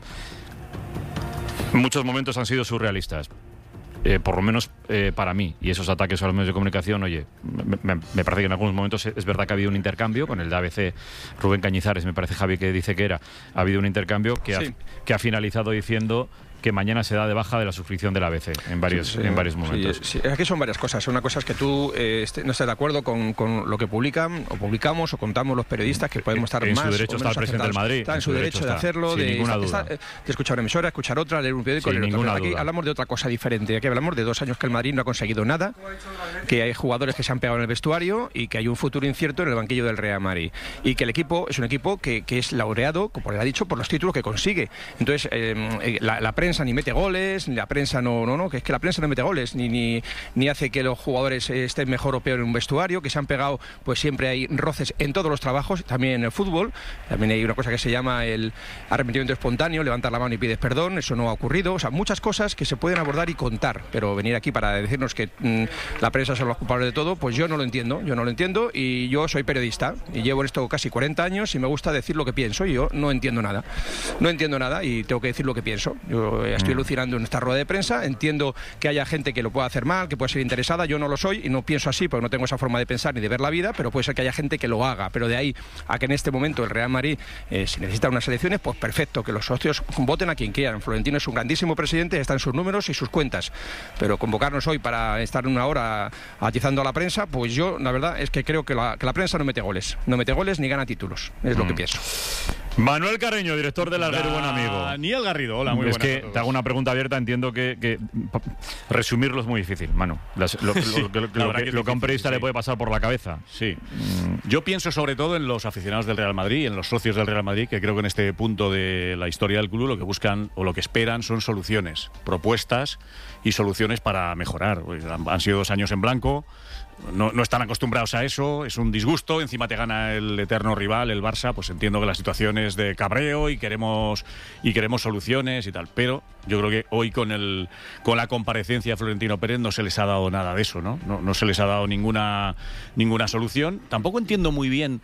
[SPEAKER 3] Muchos momentos han sido surrealistas. Eh, por lo menos eh, para mí, y esos ataques a los medios de comunicación, oye, me, me, me parece que en algunos momentos es verdad que ha habido un intercambio con el de A B C, Rubén Cañizares, me parece, Javi, que dice que era, ha habido un intercambio que, sí. ha, que ha finalizado diciendo que mañana se da de baja de la suscripción del A B C en varios, sí, sí, en varios momentos.
[SPEAKER 5] Sí, sí. Aquí son varias cosas. Una cosa es que tú eh, no estés de acuerdo con, con lo que publican o publicamos o contamos los periodistas, que podemos estar
[SPEAKER 3] en
[SPEAKER 5] más
[SPEAKER 3] su derecho
[SPEAKER 5] o
[SPEAKER 3] está el presidente del Madrid.
[SPEAKER 5] Está en su derecho, derecho de hacerlo,
[SPEAKER 3] sin
[SPEAKER 5] de,
[SPEAKER 3] ninguna
[SPEAKER 5] está,
[SPEAKER 3] duda.
[SPEAKER 5] Está, de escuchar una emisora, escuchar otra, leer un periódico,
[SPEAKER 3] sin
[SPEAKER 5] leer
[SPEAKER 3] ninguna
[SPEAKER 5] otra. Aquí
[SPEAKER 3] duda.
[SPEAKER 5] hablamos de otra cosa diferente. Aquí hablamos de dos años que el Madrid no ha conseguido nada, que hay jugadores que se han pegado en el vestuario y que hay un futuro incierto en el banquillo del Real Madrid. Y que el equipo es un equipo que, que es laureado, como le ha dicho, por los títulos que consigue. Entonces, eh, la, la prensa ni mete goles, la prensa no, no, no, que es que la prensa no mete goles, ni, ni, ni hace que los jugadores estén mejor o peor en un vestuario, que se han pegado, pues siempre hay roces en todos los trabajos, también en el fútbol. También hay una cosa que se llama el arrepentimiento espontáneo, levantar la mano y pides perdón, eso no ha ocurrido. O sea, muchas cosas que se pueden abordar y contar, pero venir aquí para decirnos que mmm, la prensa son los culpables de todo, pues yo no lo entiendo, yo no lo entiendo, y yo soy periodista y llevo en esto casi cuarenta años y me gusta decir lo que pienso, y yo no entiendo nada, no entiendo nada y tengo que decir lo que pienso. Yo estoy alucinando en esta rueda de prensa, entiendo que haya gente que lo pueda hacer mal, que pueda ser interesada, yo no lo soy y no pienso así porque no tengo esa forma de pensar ni de ver la vida, pero puede ser que haya gente que lo haga, pero de ahí a que en este momento el Real Madrid, eh, si necesita unas elecciones, pues perfecto, que los socios voten a quien quieran. Florentino es un grandísimo presidente, está en sus números y sus cuentas, pero convocarnos hoy para estar una hora atizando a la prensa, pues yo la verdad es que creo que la, que la prensa no mete goles, no mete goles ni gana títulos, es mm. lo que pienso.
[SPEAKER 3] Manuel Carreño, director del Alguero, buen amigo.
[SPEAKER 10] Daniel Garrido, hola, muy
[SPEAKER 3] buenas.
[SPEAKER 10] Es
[SPEAKER 3] que te hago una pregunta abierta, entiendo que, que resumirlo es muy difícil, Manu. Las, lo,
[SPEAKER 10] sí,
[SPEAKER 3] lo, lo, lo, que, que, lo que a un periodista sí. le puede pasar por la cabeza.
[SPEAKER 10] Sí. Mm. Yo pienso sobre todo en los aficionados del Real Madrid, en los socios del Real Madrid, que creo que en este punto de la historia del club lo que buscan o lo que esperan son soluciones, propuestas y soluciones para mejorar. Han sido dos años en blanco. No, no están acostumbrados a eso, es un disgusto, encima te gana el eterno rival, el Barça, pues entiendo que la situación es de cabreo y queremos y queremos soluciones y tal, pero yo creo que hoy con el con la comparecencia de Florentino Pérez no se les ha dado nada de eso, ¿no? No, no se les ha dado ninguna, ninguna solución. Tampoco entiendo muy bien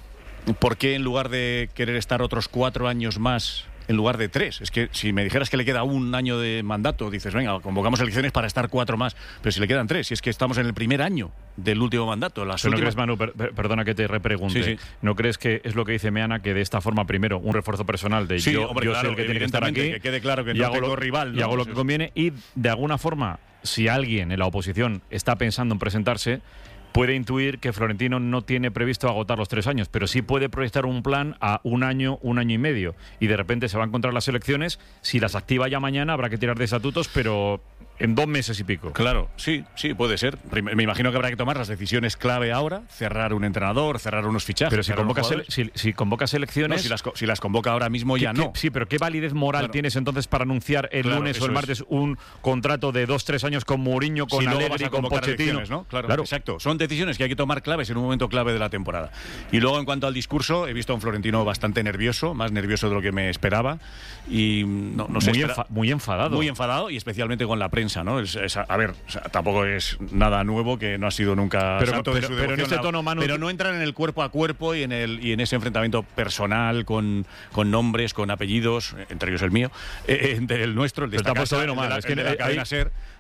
[SPEAKER 10] por qué en lugar de querer estar otros cuatro años más en lugar de tres. Es que si me dijeras que le queda un año de mandato, dices, venga, convocamos elecciones para estar cuatro más, pero si le quedan tres, si es que estamos en el primer año del último mandato. Las
[SPEAKER 3] pero
[SPEAKER 10] últimas...
[SPEAKER 3] ¿no crees, Manu, per, per, perdona que te repregunte, sí, sí. ¿no crees que es lo que dice Meana, que de esta forma, primero, un refuerzo personal de
[SPEAKER 10] sí,
[SPEAKER 3] yo,
[SPEAKER 10] hombre,
[SPEAKER 3] yo
[SPEAKER 10] claro,
[SPEAKER 3] soy el que tiene que estar aquí,
[SPEAKER 10] que quede claro que
[SPEAKER 3] y
[SPEAKER 10] no
[SPEAKER 3] hago
[SPEAKER 10] tengo
[SPEAKER 3] lo,
[SPEAKER 10] rival, ¿no?
[SPEAKER 3] y hago
[SPEAKER 10] pues
[SPEAKER 3] lo que conviene, y de alguna forma, si alguien en la oposición está pensando en presentarse, puede intuir que Florentino no tiene previsto agotar los tres años, pero sí puede proyectar un plan a un año, un año y medio. Y de repente se va a encontrar las elecciones. Si las activa ya mañana, habrá que tirar de estatutos, pero en dos meses y pico.
[SPEAKER 10] Claro, sí, sí, puede ser. Me imagino que habrá que tomar las decisiones clave ahora, cerrar un entrenador, cerrar unos fichajes.
[SPEAKER 3] Pero si convocas, ele si, si convocas elecciones...
[SPEAKER 10] No, si, las, si las convoca ahora mismo ya no.
[SPEAKER 3] ¿Qué, sí, pero ¿qué validez moral claro. tienes entonces para anunciar el claro, lunes o el martes es. un contrato de dos, tres años con Mourinho, con si Allegri, con Pochettino?
[SPEAKER 10] ¿no? Claro, claro, exacto. Son decisiones que hay que tomar claves en un momento clave de la temporada. Y luego, en cuanto al discurso, he visto a un Florentino bastante nervioso, más nervioso de lo que me esperaba. Y no, no sé,
[SPEAKER 3] muy,
[SPEAKER 10] espera,
[SPEAKER 3] enfa muy enfadado.
[SPEAKER 10] Muy enfadado, y especialmente con la prensa, ¿no? Es, es, a ver, o sea, tampoco es nada nuevo, que no ha sido nunca
[SPEAKER 3] pero,
[SPEAKER 10] santo
[SPEAKER 3] pero,
[SPEAKER 10] de su
[SPEAKER 3] pero en ese tono, Manu,
[SPEAKER 10] pero no entran en el cuerpo a cuerpo y en el y en ese enfrentamiento personal con, con nombres, con apellidos, entre ellos el mío, eh, entre el nuestro, el de esta casa,
[SPEAKER 3] bien o mal.
[SPEAKER 10] El de la,
[SPEAKER 3] es que
[SPEAKER 10] el de la
[SPEAKER 3] hay,
[SPEAKER 10] cadena
[SPEAKER 3] hay,
[SPEAKER 10] SER.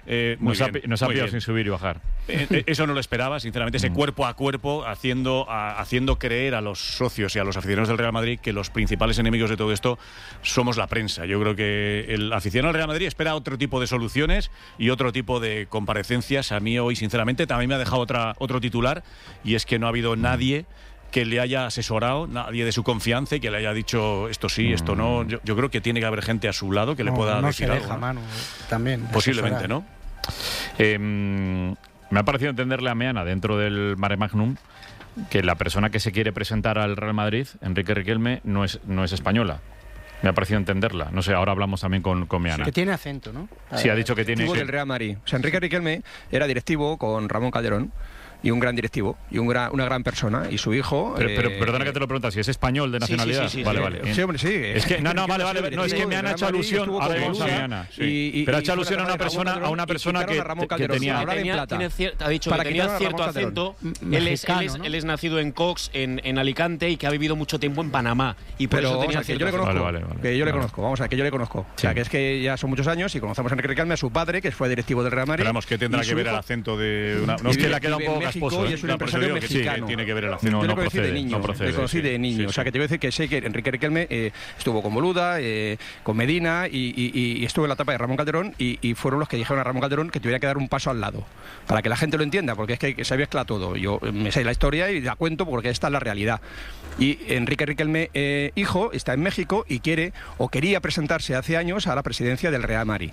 [SPEAKER 10] Eh, muy
[SPEAKER 3] nos ha,
[SPEAKER 10] bien,
[SPEAKER 3] nos ha
[SPEAKER 10] muy
[SPEAKER 3] pillado
[SPEAKER 10] bien.
[SPEAKER 3] sin subir y bajar.
[SPEAKER 10] Eh, eh, eso no lo esperaba, sinceramente, ese
[SPEAKER 3] Mm.
[SPEAKER 10] cuerpo a cuerpo haciendo, a- haciendo creer a los socios y a los aficionados del Real Madrid que los principales enemigos de todo esto somos la prensa. Yo creo que el aficionado del Real Madrid espera otro tipo de soluciones y otro tipo de comparecencias. A mí hoy, sinceramente, también me ha dejado otra, otro titular, y es que no ha habido nadie que le haya asesorado, nadie de su confianza y que le haya dicho esto sí, esto no. Yo, yo creo que tiene que haber gente a su lado que le
[SPEAKER 11] No,
[SPEAKER 10] pueda
[SPEAKER 11] no
[SPEAKER 10] decir
[SPEAKER 11] se
[SPEAKER 10] algo.
[SPEAKER 11] deja,
[SPEAKER 10] ¿no?
[SPEAKER 11] Manu, también.
[SPEAKER 10] Posiblemente,
[SPEAKER 11] asesorar.
[SPEAKER 10] ¿no?
[SPEAKER 3] Eh, me ha parecido entenderle a Meana dentro del Mare Magnum que la persona que se quiere presentar al Real Madrid, Enrique Riquelme, no es, no es española. Me ha parecido entenderla. No sé, ahora hablamos también con, con Meana.
[SPEAKER 11] Que tiene acento, ¿no?
[SPEAKER 3] Sí, ha dicho que tiene...
[SPEAKER 5] Directivo
[SPEAKER 3] sí.
[SPEAKER 5] del Real Madrid. O sea, Enrique Riquelme era directivo con Ramón Calderón, y un gran directivo y un gran, una gran persona, y su hijo.
[SPEAKER 3] Pero, pero
[SPEAKER 5] eh,
[SPEAKER 3] perdona que te lo preguntas, si es español de
[SPEAKER 5] sí, sí,
[SPEAKER 3] nacionalidad.
[SPEAKER 5] sí, sí,
[SPEAKER 3] vale,
[SPEAKER 5] sí.
[SPEAKER 3] vale.
[SPEAKER 5] Sí, hombre, sí.
[SPEAKER 3] Es que, no, no, vale, vale. No, es que me han hecho alusión. Ahora vamos a Meana. Sí. Pero ha hecho alusión a una persona, a una persona que, que tenía.
[SPEAKER 12] Tenía- tiene cier- ha dicho
[SPEAKER 5] Para
[SPEAKER 12] que tenía
[SPEAKER 5] quitar a
[SPEAKER 12] cierto
[SPEAKER 5] Ramón Calderón.
[SPEAKER 12] acento.
[SPEAKER 11] M-
[SPEAKER 12] Él es, él,
[SPEAKER 11] mexicano,
[SPEAKER 12] es,
[SPEAKER 11] ¿no?
[SPEAKER 12] él es nacido en Cox, en, en Alicante, y que ha vivido mucho tiempo en Panamá. Y por
[SPEAKER 5] Pero
[SPEAKER 12] eso
[SPEAKER 5] vamos
[SPEAKER 12] tenía
[SPEAKER 5] a ver, que yo
[SPEAKER 12] cierto
[SPEAKER 5] le
[SPEAKER 12] acento.
[SPEAKER 5] conozco,
[SPEAKER 3] Vale, vale, vale.
[SPEAKER 5] que yo le
[SPEAKER 3] Vale.
[SPEAKER 5] conozco, vamos a ver, que yo le conozco. O sea,
[SPEAKER 3] Sí.
[SPEAKER 5] que es que ya son muchos años y conocemos a Enrique Riquelme, a su padre, que fue directivo del Real Madrid.
[SPEAKER 10] Esperamos que tendrá
[SPEAKER 5] y
[SPEAKER 10] que
[SPEAKER 5] su
[SPEAKER 10] ver
[SPEAKER 5] hijo-
[SPEAKER 10] el acento de una.
[SPEAKER 5] No,
[SPEAKER 3] Es que
[SPEAKER 5] vive-
[SPEAKER 3] le ha quedado un
[SPEAKER 5] vive en
[SPEAKER 3] poco
[SPEAKER 5] México
[SPEAKER 3] casposo.
[SPEAKER 5] y
[SPEAKER 3] ¿eh?
[SPEAKER 5] es un
[SPEAKER 10] No, por eso
[SPEAKER 5] empresario
[SPEAKER 10] digo que sí, que
[SPEAKER 5] mexicano.
[SPEAKER 10] tiene que ver el acento.
[SPEAKER 3] No,
[SPEAKER 5] Yo
[SPEAKER 3] no
[SPEAKER 5] le conocí de
[SPEAKER 3] procede,
[SPEAKER 5] niño,
[SPEAKER 3] no procede,
[SPEAKER 5] le conocí
[SPEAKER 3] sí,
[SPEAKER 5] de niño.
[SPEAKER 3] sí,
[SPEAKER 5] O sea,
[SPEAKER 3] sí.
[SPEAKER 5] que te voy a decir que sé que Enrique Riquelme eh, estuvo con Boluda, eh, con Medina, y, y- y estuvo en la etapa de Ramón Calderón, y, y fueron los que dijeron a Ramón Calderón que tuviera que dar un paso al lado, para que la gente lo entienda, porque es que se mezcla todo. Yo eh, me sé la historia y la cuento porque esta es la realidad. Y Enrique Riquelme, eh, hijo, está en México y quiere, o quería presentarse hace años a la presidencia del Real Madrid.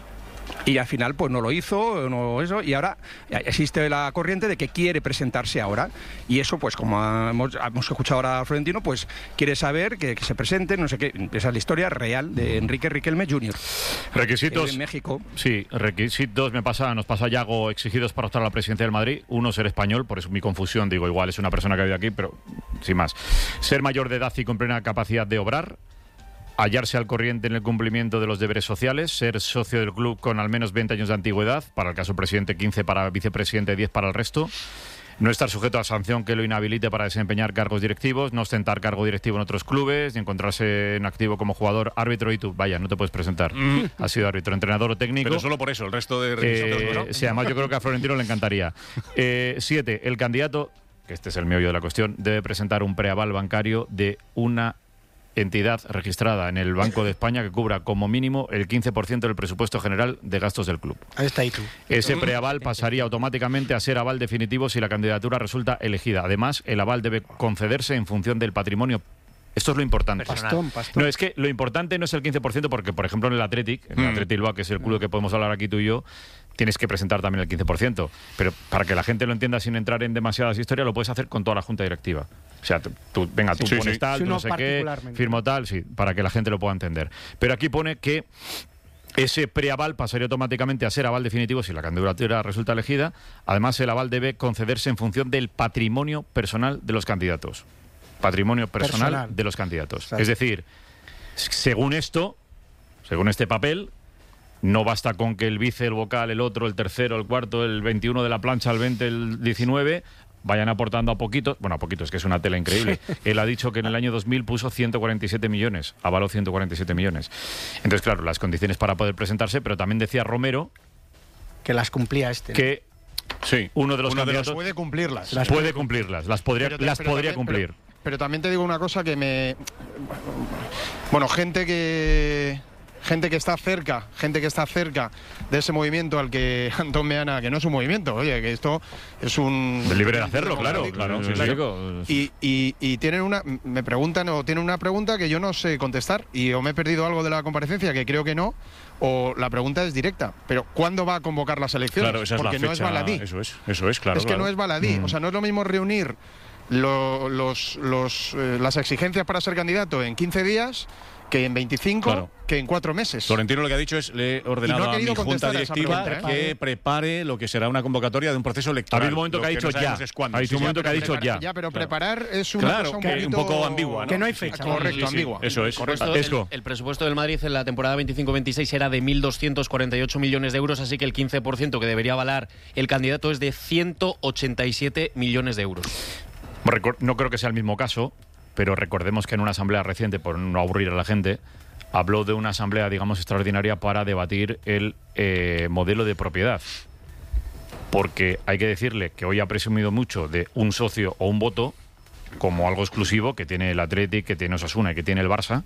[SPEAKER 5] Y al final pues no lo hizo, no eso, y ahora existe la corriente de que quiere presentarse ahora, y eso pues como hemos, hemos escuchado ahora a Florentino, pues quiere saber que, que se presente, no sé qué. Esa es la historia real de Enrique Riquelme junior
[SPEAKER 3] Requisitos.
[SPEAKER 5] en México.
[SPEAKER 3] Sí, requisitos me pasa, nos pasa a Yago, exigidos para optar a la presidencia del Madrid. Uno, ser español, por eso mi confusión, digo, igual es una persona que vive aquí, pero sin más. Ser mayor de edad y con plena capacidad de obrar. Hallarse al corriente en el cumplimiento de los deberes sociales, ser socio del club con al menos veinte años de antigüedad, para el caso presidente quince, para vicepresidente diez para el resto. No estar sujeto a sanción que lo inhabilite para desempeñar cargos directivos, no ostentar cargo directivo en otros clubes, ni encontrarse en activo como jugador, árbitro, y tú, vaya, no te puedes presentar.
[SPEAKER 10] Mm.
[SPEAKER 3] Has sido árbitro, entrenador o técnico.
[SPEAKER 10] Pero solo por eso, el resto de requisitos
[SPEAKER 3] Eh,
[SPEAKER 10] no.
[SPEAKER 3] sí, además yo creo que a Florentino le encantaría. Eh, siete, el candidato, que este es el meollo de la cuestión, debe presentar un preaval bancario de una entidad registrada en el Banco de España que cubra como mínimo el quince por ciento del presupuesto general de gastos del club.
[SPEAKER 11] Ahí está, y tú.
[SPEAKER 3] Ese preaval pasaría automáticamente a ser aval definitivo si la candidatura resulta elegida. Además, el aval debe concederse en función del patrimonio. Esto es lo importante.
[SPEAKER 11] Pastón, pastón.
[SPEAKER 3] No, es que lo importante no es el quince por ciento porque, por ejemplo, en el Athletic, en el
[SPEAKER 10] Mm.
[SPEAKER 3] Athletic Bilbao, que es el club que podemos hablar aquí tú y yo, tienes que presentar también el quince por ciento. Pero para que la gente lo entienda sin entrar en demasiadas historias, lo puedes hacer con toda la junta directiva. O sea, tú, tú- venga, tú
[SPEAKER 10] Sí,
[SPEAKER 3] pones
[SPEAKER 10] sí.
[SPEAKER 3] tal,
[SPEAKER 11] Sí,
[SPEAKER 3] tú
[SPEAKER 11] uno
[SPEAKER 3] no sé qué,
[SPEAKER 11] particularmente.
[SPEAKER 3] firmo tal, sí, para que la gente lo pueda entender. Pero aquí pone que ese preaval pasaría automáticamente a ser aval definitivo si la candidatura resulta elegida. Además, el aval debe concederse en función del patrimonio personal de los candidatos. Patrimonio personal,
[SPEAKER 11] Personal.
[SPEAKER 3] de los candidatos.
[SPEAKER 11] Exacto.
[SPEAKER 3] Es decir, según esto, según este papel, no basta con que el vice, el vocal, el otro, el tercero, el cuarto, el veintiuno de la plancha, el veinte, el diecinueve vayan aportando a poquito, bueno, a poquito, es que es una tela increíble. Él ha dicho que en el año dos mil puso ciento cuarenta y siete millones, avaló ciento cuarenta y siete millones. Entonces, claro, las condiciones para poder presentarse, pero también decía Romero
[SPEAKER 11] Que las cumplía este. ¿no?
[SPEAKER 3] que
[SPEAKER 10] Sí.
[SPEAKER 3] uno de los
[SPEAKER 10] Uno de los
[SPEAKER 3] candidatos
[SPEAKER 8] Puede cumplirlas.
[SPEAKER 11] Las
[SPEAKER 3] puede cumplirlas, las podría,
[SPEAKER 8] Pero te-
[SPEAKER 3] las
[SPEAKER 8] pero
[SPEAKER 3] podría
[SPEAKER 8] también-
[SPEAKER 3] cumplir.
[SPEAKER 8] Pero, pero también te digo una cosa que me... Bueno, gente que... Gente que está cerca, gente que está cerca de ese movimiento al que Antón Meana, que no es un movimiento, oye, que esto es un...
[SPEAKER 3] Libre de hacerlo, claro,
[SPEAKER 8] democrático,
[SPEAKER 3] claro, sí,
[SPEAKER 8] claro.
[SPEAKER 3] sí.
[SPEAKER 8] Y, y- y tienen una, me preguntan o tienen una pregunta que yo no sé contestar y o me he perdido algo de la comparecencia que creo que no, o la pregunta es directa. Pero ¿cuándo va a convocar las elecciones?
[SPEAKER 10] Claro, esa es
[SPEAKER 8] Porque
[SPEAKER 10] la
[SPEAKER 8] no es
[SPEAKER 10] fecha.
[SPEAKER 8] baladí.
[SPEAKER 10] Eso es, eso es, claro.
[SPEAKER 8] es que
[SPEAKER 10] claro.
[SPEAKER 8] no es baladí.
[SPEAKER 3] Mm.
[SPEAKER 8] O sea, no es lo mismo reunir lo- los, los, eh, las exigencias para ser candidato en quince días que en veinticinco,
[SPEAKER 10] Claro.
[SPEAKER 8] que en cuatro meses.
[SPEAKER 10] Florentino lo que ha dicho es, le he ordenado
[SPEAKER 8] Y no ha
[SPEAKER 10] a mi
[SPEAKER 8] querido
[SPEAKER 10] junta
[SPEAKER 8] contestar a esa
[SPEAKER 10] directiva
[SPEAKER 8] pregunta,
[SPEAKER 10] que prepare lo que será una convocatoria de un proceso
[SPEAKER 3] Ha
[SPEAKER 10] electoral.
[SPEAKER 3] habido un momento
[SPEAKER 10] Lo
[SPEAKER 3] que ha dicho
[SPEAKER 10] no sabemos
[SPEAKER 3] ya.
[SPEAKER 10] es cuándo.
[SPEAKER 3] Ha habido
[SPEAKER 10] Sí,
[SPEAKER 3] un
[SPEAKER 10] sí,
[SPEAKER 3] momento que ha
[SPEAKER 10] pero
[SPEAKER 3] dicho
[SPEAKER 10] preparar-
[SPEAKER 3] ya.
[SPEAKER 8] Ya, pero
[SPEAKER 10] Claro.
[SPEAKER 8] preparar es una
[SPEAKER 10] Claro,
[SPEAKER 8] cosa un,
[SPEAKER 10] que
[SPEAKER 8] poquito...
[SPEAKER 10] un poco ambigua, ¿no?
[SPEAKER 11] Que no hay fecha.
[SPEAKER 8] Correcto,
[SPEAKER 10] Sí, sí,
[SPEAKER 8] ambigua.
[SPEAKER 10] eso es.
[SPEAKER 12] Correcto,
[SPEAKER 3] Es co-
[SPEAKER 12] el, el presupuesto del Madrid en la temporada veinticinco veintiséis era de mil doscientos cuarenta y ocho millones de euros, así que el quince por ciento que debería avalar el candidato es de ciento ochenta y siete millones de euros.
[SPEAKER 3] Recor- No creo que sea el mismo caso, pero recordemos que en una asamblea reciente, por no aburrir a la gente, habló de una asamblea, digamos, extraordinaria para debatir el eh, modelo de propiedad. Porque hay que decirle que hoy ha presumido mucho de un socio o un voto como algo exclusivo que tiene el Athletic, que tiene Osasuna y que tiene el Barça,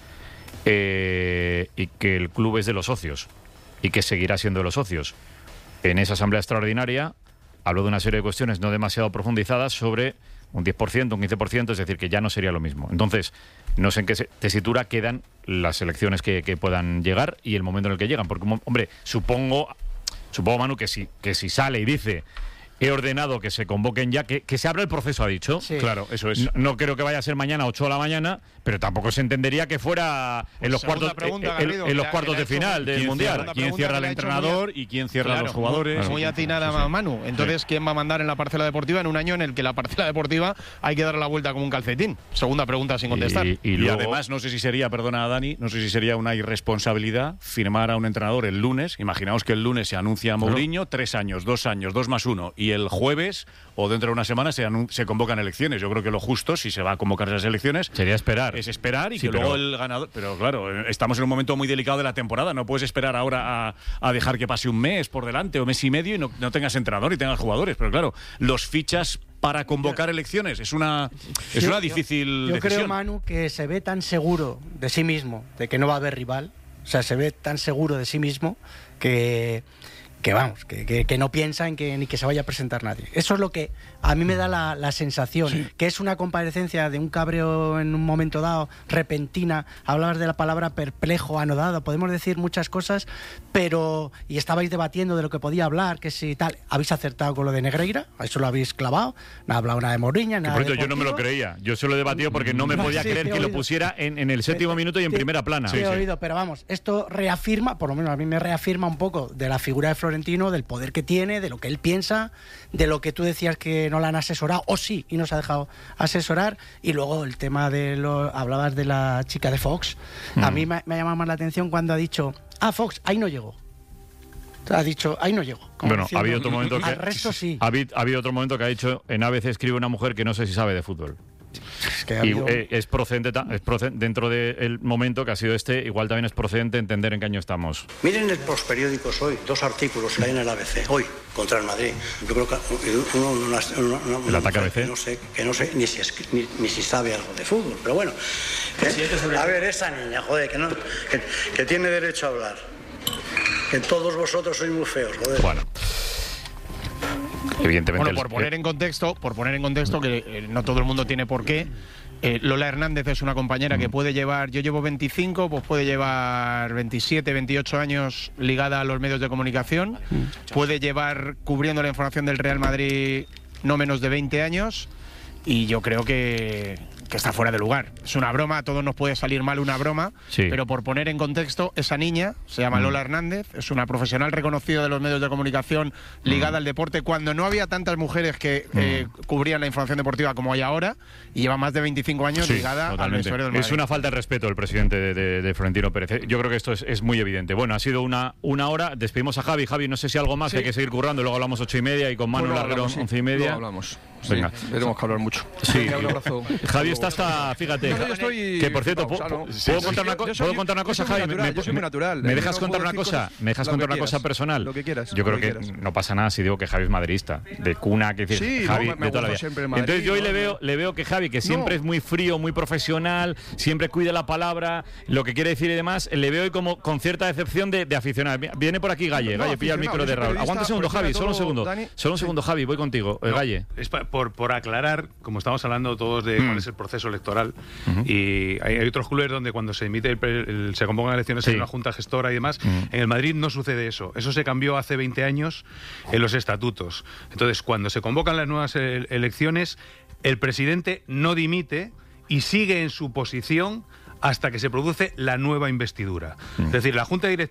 [SPEAKER 3] eh, y que el club es de los socios y que seguirá siendo de los socios. En esa asamblea extraordinaria habló de una serie de cuestiones no demasiado profundizadas sobre un diez por ciento, un quince por ciento, es decir, que ya no sería lo mismo. Entonces, no sé en qué tesitura quedan las elecciones que, que puedan llegar y el momento en el que llegan. Porque, hombre, supongo, supongo Manu, que si, que si sale y dice... He ordenado que se convoquen ya, que, que se abra el proceso, ha dicho.
[SPEAKER 10] Sí. Claro, eso es.
[SPEAKER 3] No, no creo que vaya a ser mañana a ocho de la mañana, pero tampoco se entendería que fuera en los
[SPEAKER 8] Segunda
[SPEAKER 3] cuartos,
[SPEAKER 8] pregunta,
[SPEAKER 3] en,
[SPEAKER 8] Garrido,
[SPEAKER 3] en los
[SPEAKER 8] que
[SPEAKER 3] cuartos
[SPEAKER 8] le ha
[SPEAKER 3] de
[SPEAKER 8] hecho-
[SPEAKER 3] final del
[SPEAKER 10] ¿Quién
[SPEAKER 3] Mundial.
[SPEAKER 10] cierra, quién cierra el
[SPEAKER 8] le ha hecho
[SPEAKER 10] entrenador
[SPEAKER 8] muy-
[SPEAKER 10] y quién cierra
[SPEAKER 8] Claro,
[SPEAKER 10] los jugadores?
[SPEAKER 8] Muy
[SPEAKER 10] Sí,
[SPEAKER 8] atinada,
[SPEAKER 10] sí, sí.
[SPEAKER 8] Manu. Entonces, ¿quién va a mandar en la parcela deportiva en un año en el que la parcela deportiva hay que darle la vuelta como un calcetín? Segunda pregunta sin contestar.
[SPEAKER 10] Y, y además, no sé si sería, perdona Dani, no sé si sería una irresponsabilidad firmar a un entrenador el lunes. Imaginaos que el lunes se anuncia a Mourinho, tres años, dos años, dos más uno, y el jueves o dentro de una semana se, anun- se convocan elecciones. Yo creo que lo justo, si se va a convocar esas elecciones,
[SPEAKER 3] sería esperar.
[SPEAKER 10] Es esperar y
[SPEAKER 3] Sí,
[SPEAKER 10] que
[SPEAKER 3] pero-
[SPEAKER 10] luego el ganador. Pero claro, estamos en un momento muy delicado de la temporada. No puedes esperar ahora a, a dejar que pase un mes por delante o mes y medio y no, no tengas entrenador y tengas jugadores. Pero claro, los fichas para convocar elecciones es una es
[SPEAKER 11] Yo-
[SPEAKER 10] una
[SPEAKER 11] yo-
[SPEAKER 10] difícil
[SPEAKER 11] Yo, creo,
[SPEAKER 10] decisión.
[SPEAKER 11] Manu, que se ve tan seguro de sí mismo, de que no va a haber rival. O sea, se ve tan seguro de sí mismo que, que vamos, que, que- que no piensa en que ni que se vaya a presentar nadie. Eso es lo que a mí me da la, la sensación, que es una comparecencia de un cabreo en un momento dado, repentina. Hablabas de la palabra perplejo, anodado, podemos decir muchas cosas, pero... Y estabais debatiendo de lo que podía hablar, que si tal. Habéis acertado con lo de Negreira, a eso lo habéis clavado. No ha hablado nada de Mourinho,
[SPEAKER 3] Que,
[SPEAKER 11] nada
[SPEAKER 3] por
[SPEAKER 11] de
[SPEAKER 3] cierto, yo no me lo
[SPEAKER 11] deportivo.
[SPEAKER 3] creía. Yo se lo he debatido porque no me podía
[SPEAKER 11] Sí,
[SPEAKER 3] creer
[SPEAKER 11] te he
[SPEAKER 3] que lo
[SPEAKER 11] oído.
[SPEAKER 3] pusiera en, en el séptimo minuto y en
[SPEAKER 11] Te-
[SPEAKER 3] primera plana.
[SPEAKER 11] te he oído, pero vamos, esto reafirma, por lo menos a mí me reafirma un poco de la figura de Florentino, del poder que tiene, de lo que él piensa, de lo que tú decías que no la han asesorado, o sí, y no se ha dejado asesorar, y luego el tema de lo... Hablabas de la chica de Fox, a
[SPEAKER 3] Mm.
[SPEAKER 11] mí me, me ha llamado más la atención cuando ha dicho, ah, Fox, ahí no llegó. Ha dicho, ahí no llegó. Como
[SPEAKER 3] Bueno, ha
[SPEAKER 11] diciendo,
[SPEAKER 3] habido otro momento que
[SPEAKER 11] al resto sí.
[SPEAKER 3] ha habido, ha habido otro momento que ha dicho en A B C escribe una mujer que no sé si sabe de fútbol.
[SPEAKER 11] que ha
[SPEAKER 3] Y
[SPEAKER 11] habido-
[SPEAKER 3] eh, es procedente, ta- es procedente dentro del momento que ha sido este, igual también es procedente entender en qué año estamos.
[SPEAKER 4] Miren en los periódicos hoy, dos artículos que hay en el A B C, hoy, contra el Madrid. Yo creo que uno, una, una- una-
[SPEAKER 3] ¿El ataque A B C?
[SPEAKER 4] Que no sé, que no sé ni, si es- ni, ni si sabe algo de fútbol, pero bueno. Que- a ver, esa niña, joder, que, no, que, que tiene derecho a hablar. Que todos vosotros sois muy feos, joder.
[SPEAKER 3] Bueno. Evidentemente.
[SPEAKER 8] Bueno,
[SPEAKER 3] el-
[SPEAKER 8] por poner en contexto, por poner en contexto que eh, no todo el mundo tiene por qué. eh, Lola Hernández es una compañera que puede llevar, yo llevo veinticinco, pues puede llevar veintisiete, veintiocho años ligada a los medios de comunicación, puede llevar cubriendo la información del Real Madrid no menos de veinte años y yo creo que, que está fuera de lugar. Es una broma, a todos nos puede salir mal una broma,
[SPEAKER 3] Sí.
[SPEAKER 8] pero por poner en contexto, esa niña se llama
[SPEAKER 3] Mm.
[SPEAKER 8] Lola Hernández, es una profesional reconocida de los medios de comunicación ligada
[SPEAKER 3] Mm.
[SPEAKER 8] al deporte cuando no había tantas mujeres que eh, cubrían la información deportiva como hay ahora y lleva más de veinticinco años
[SPEAKER 3] Sí,
[SPEAKER 8] ligada al
[SPEAKER 3] totalmente.
[SPEAKER 8] vestuario del
[SPEAKER 3] Es
[SPEAKER 8] Madrid.
[SPEAKER 3] una falta de respeto del presidente de, de- de Florentino Pérez. Yo creo que esto es, es muy evidente. Bueno, ha sido una, una hora. Despedimos a Javi. Javi, no sé si algo más,
[SPEAKER 5] Sí.
[SPEAKER 3] que hay que seguir currando. Luego hablamos ocho y media y con Manu
[SPEAKER 5] Luego
[SPEAKER 3] Larguero
[SPEAKER 5] hablamos, sí.
[SPEAKER 3] once y media.
[SPEAKER 5] Luego hablamos. Sí,
[SPEAKER 3] Venga.
[SPEAKER 5] tenemos que hablar mucho.
[SPEAKER 3] Sí.
[SPEAKER 5] Venga, un abrazo.
[SPEAKER 3] Javi está hasta, fíjate,
[SPEAKER 5] No, yo estoy
[SPEAKER 3] que por cierto,
[SPEAKER 5] flipado,
[SPEAKER 3] ¿puedo,
[SPEAKER 5] o sea, no.
[SPEAKER 3] ¿puedo
[SPEAKER 5] Sí,
[SPEAKER 3] contar
[SPEAKER 5] yo-
[SPEAKER 3] una, co-
[SPEAKER 5] yo soy-
[SPEAKER 3] ¿puedo contar una
[SPEAKER 5] yo
[SPEAKER 3] cosa,
[SPEAKER 5] soy muy
[SPEAKER 3] Javi?
[SPEAKER 5] natural,
[SPEAKER 3] ¿Me,
[SPEAKER 5] yo soy muy natural.
[SPEAKER 3] ¿me
[SPEAKER 5] Yo
[SPEAKER 3] dejas
[SPEAKER 5] no
[SPEAKER 3] contar
[SPEAKER 5] puedo
[SPEAKER 3] una
[SPEAKER 5] decir
[SPEAKER 3] cosa?
[SPEAKER 5] cosas-
[SPEAKER 3] ¿Me dejas
[SPEAKER 5] lo
[SPEAKER 3] contar
[SPEAKER 5] que
[SPEAKER 3] una cosa
[SPEAKER 5] quieras,
[SPEAKER 3] personal?
[SPEAKER 5] lo que quieras,
[SPEAKER 3] Yo creo
[SPEAKER 5] lo que
[SPEAKER 3] que
[SPEAKER 5] quieras.
[SPEAKER 3] no pasa nada si digo que Javi es madridista, de cuna, que decir,
[SPEAKER 5] Sí, no,
[SPEAKER 3] Javi
[SPEAKER 5] me- me
[SPEAKER 3] de toda la
[SPEAKER 5] gusta
[SPEAKER 3] vida.
[SPEAKER 5] siempre el Madrid,
[SPEAKER 3] Entonces yo hoy
[SPEAKER 5] no,
[SPEAKER 3] le
[SPEAKER 5] no.
[SPEAKER 3] veo, le veo que Javi, que siempre
[SPEAKER 5] No.
[SPEAKER 3] es muy frío, muy profesional, siempre cuida la palabra, lo que quiere decir y demás, le veo hoy como con cierta decepción de, de aficionado. Viene por aquí Galle,
[SPEAKER 5] No,
[SPEAKER 3] Galle, pilla el micro
[SPEAKER 5] aficionado,
[SPEAKER 3] de
[SPEAKER 5] yo soy
[SPEAKER 3] Raúl.
[SPEAKER 5] periodista,
[SPEAKER 3] Aguanta un segundo,
[SPEAKER 5] por
[SPEAKER 3] Javi,
[SPEAKER 5] encima
[SPEAKER 3] solo un
[SPEAKER 5] de
[SPEAKER 3] segundo.
[SPEAKER 5] todo, Dani.
[SPEAKER 3] Solo un segundo, Javi, voy contigo. Eh,
[SPEAKER 13] No,
[SPEAKER 3] Galle.
[SPEAKER 13] es pa- por, por aclarar, como estamos hablando todos de
[SPEAKER 3] Mm.
[SPEAKER 13] cuál es el proceso electoral, y hay, hay otros clubes donde cuando se emite el pre- el- se convocan elecciones
[SPEAKER 3] Sí.
[SPEAKER 13] en una junta gestora y demás,
[SPEAKER 3] Mm.
[SPEAKER 13] en el Madrid no sucede eso. Eso se cambió hace veinte años en los estatutos. Entonces, cuando se convocan las nuevas eh, elecciones, el presidente no dimite y sigue en su posición hasta que se produce la nueva investidura. Es decir, la Junta Direct-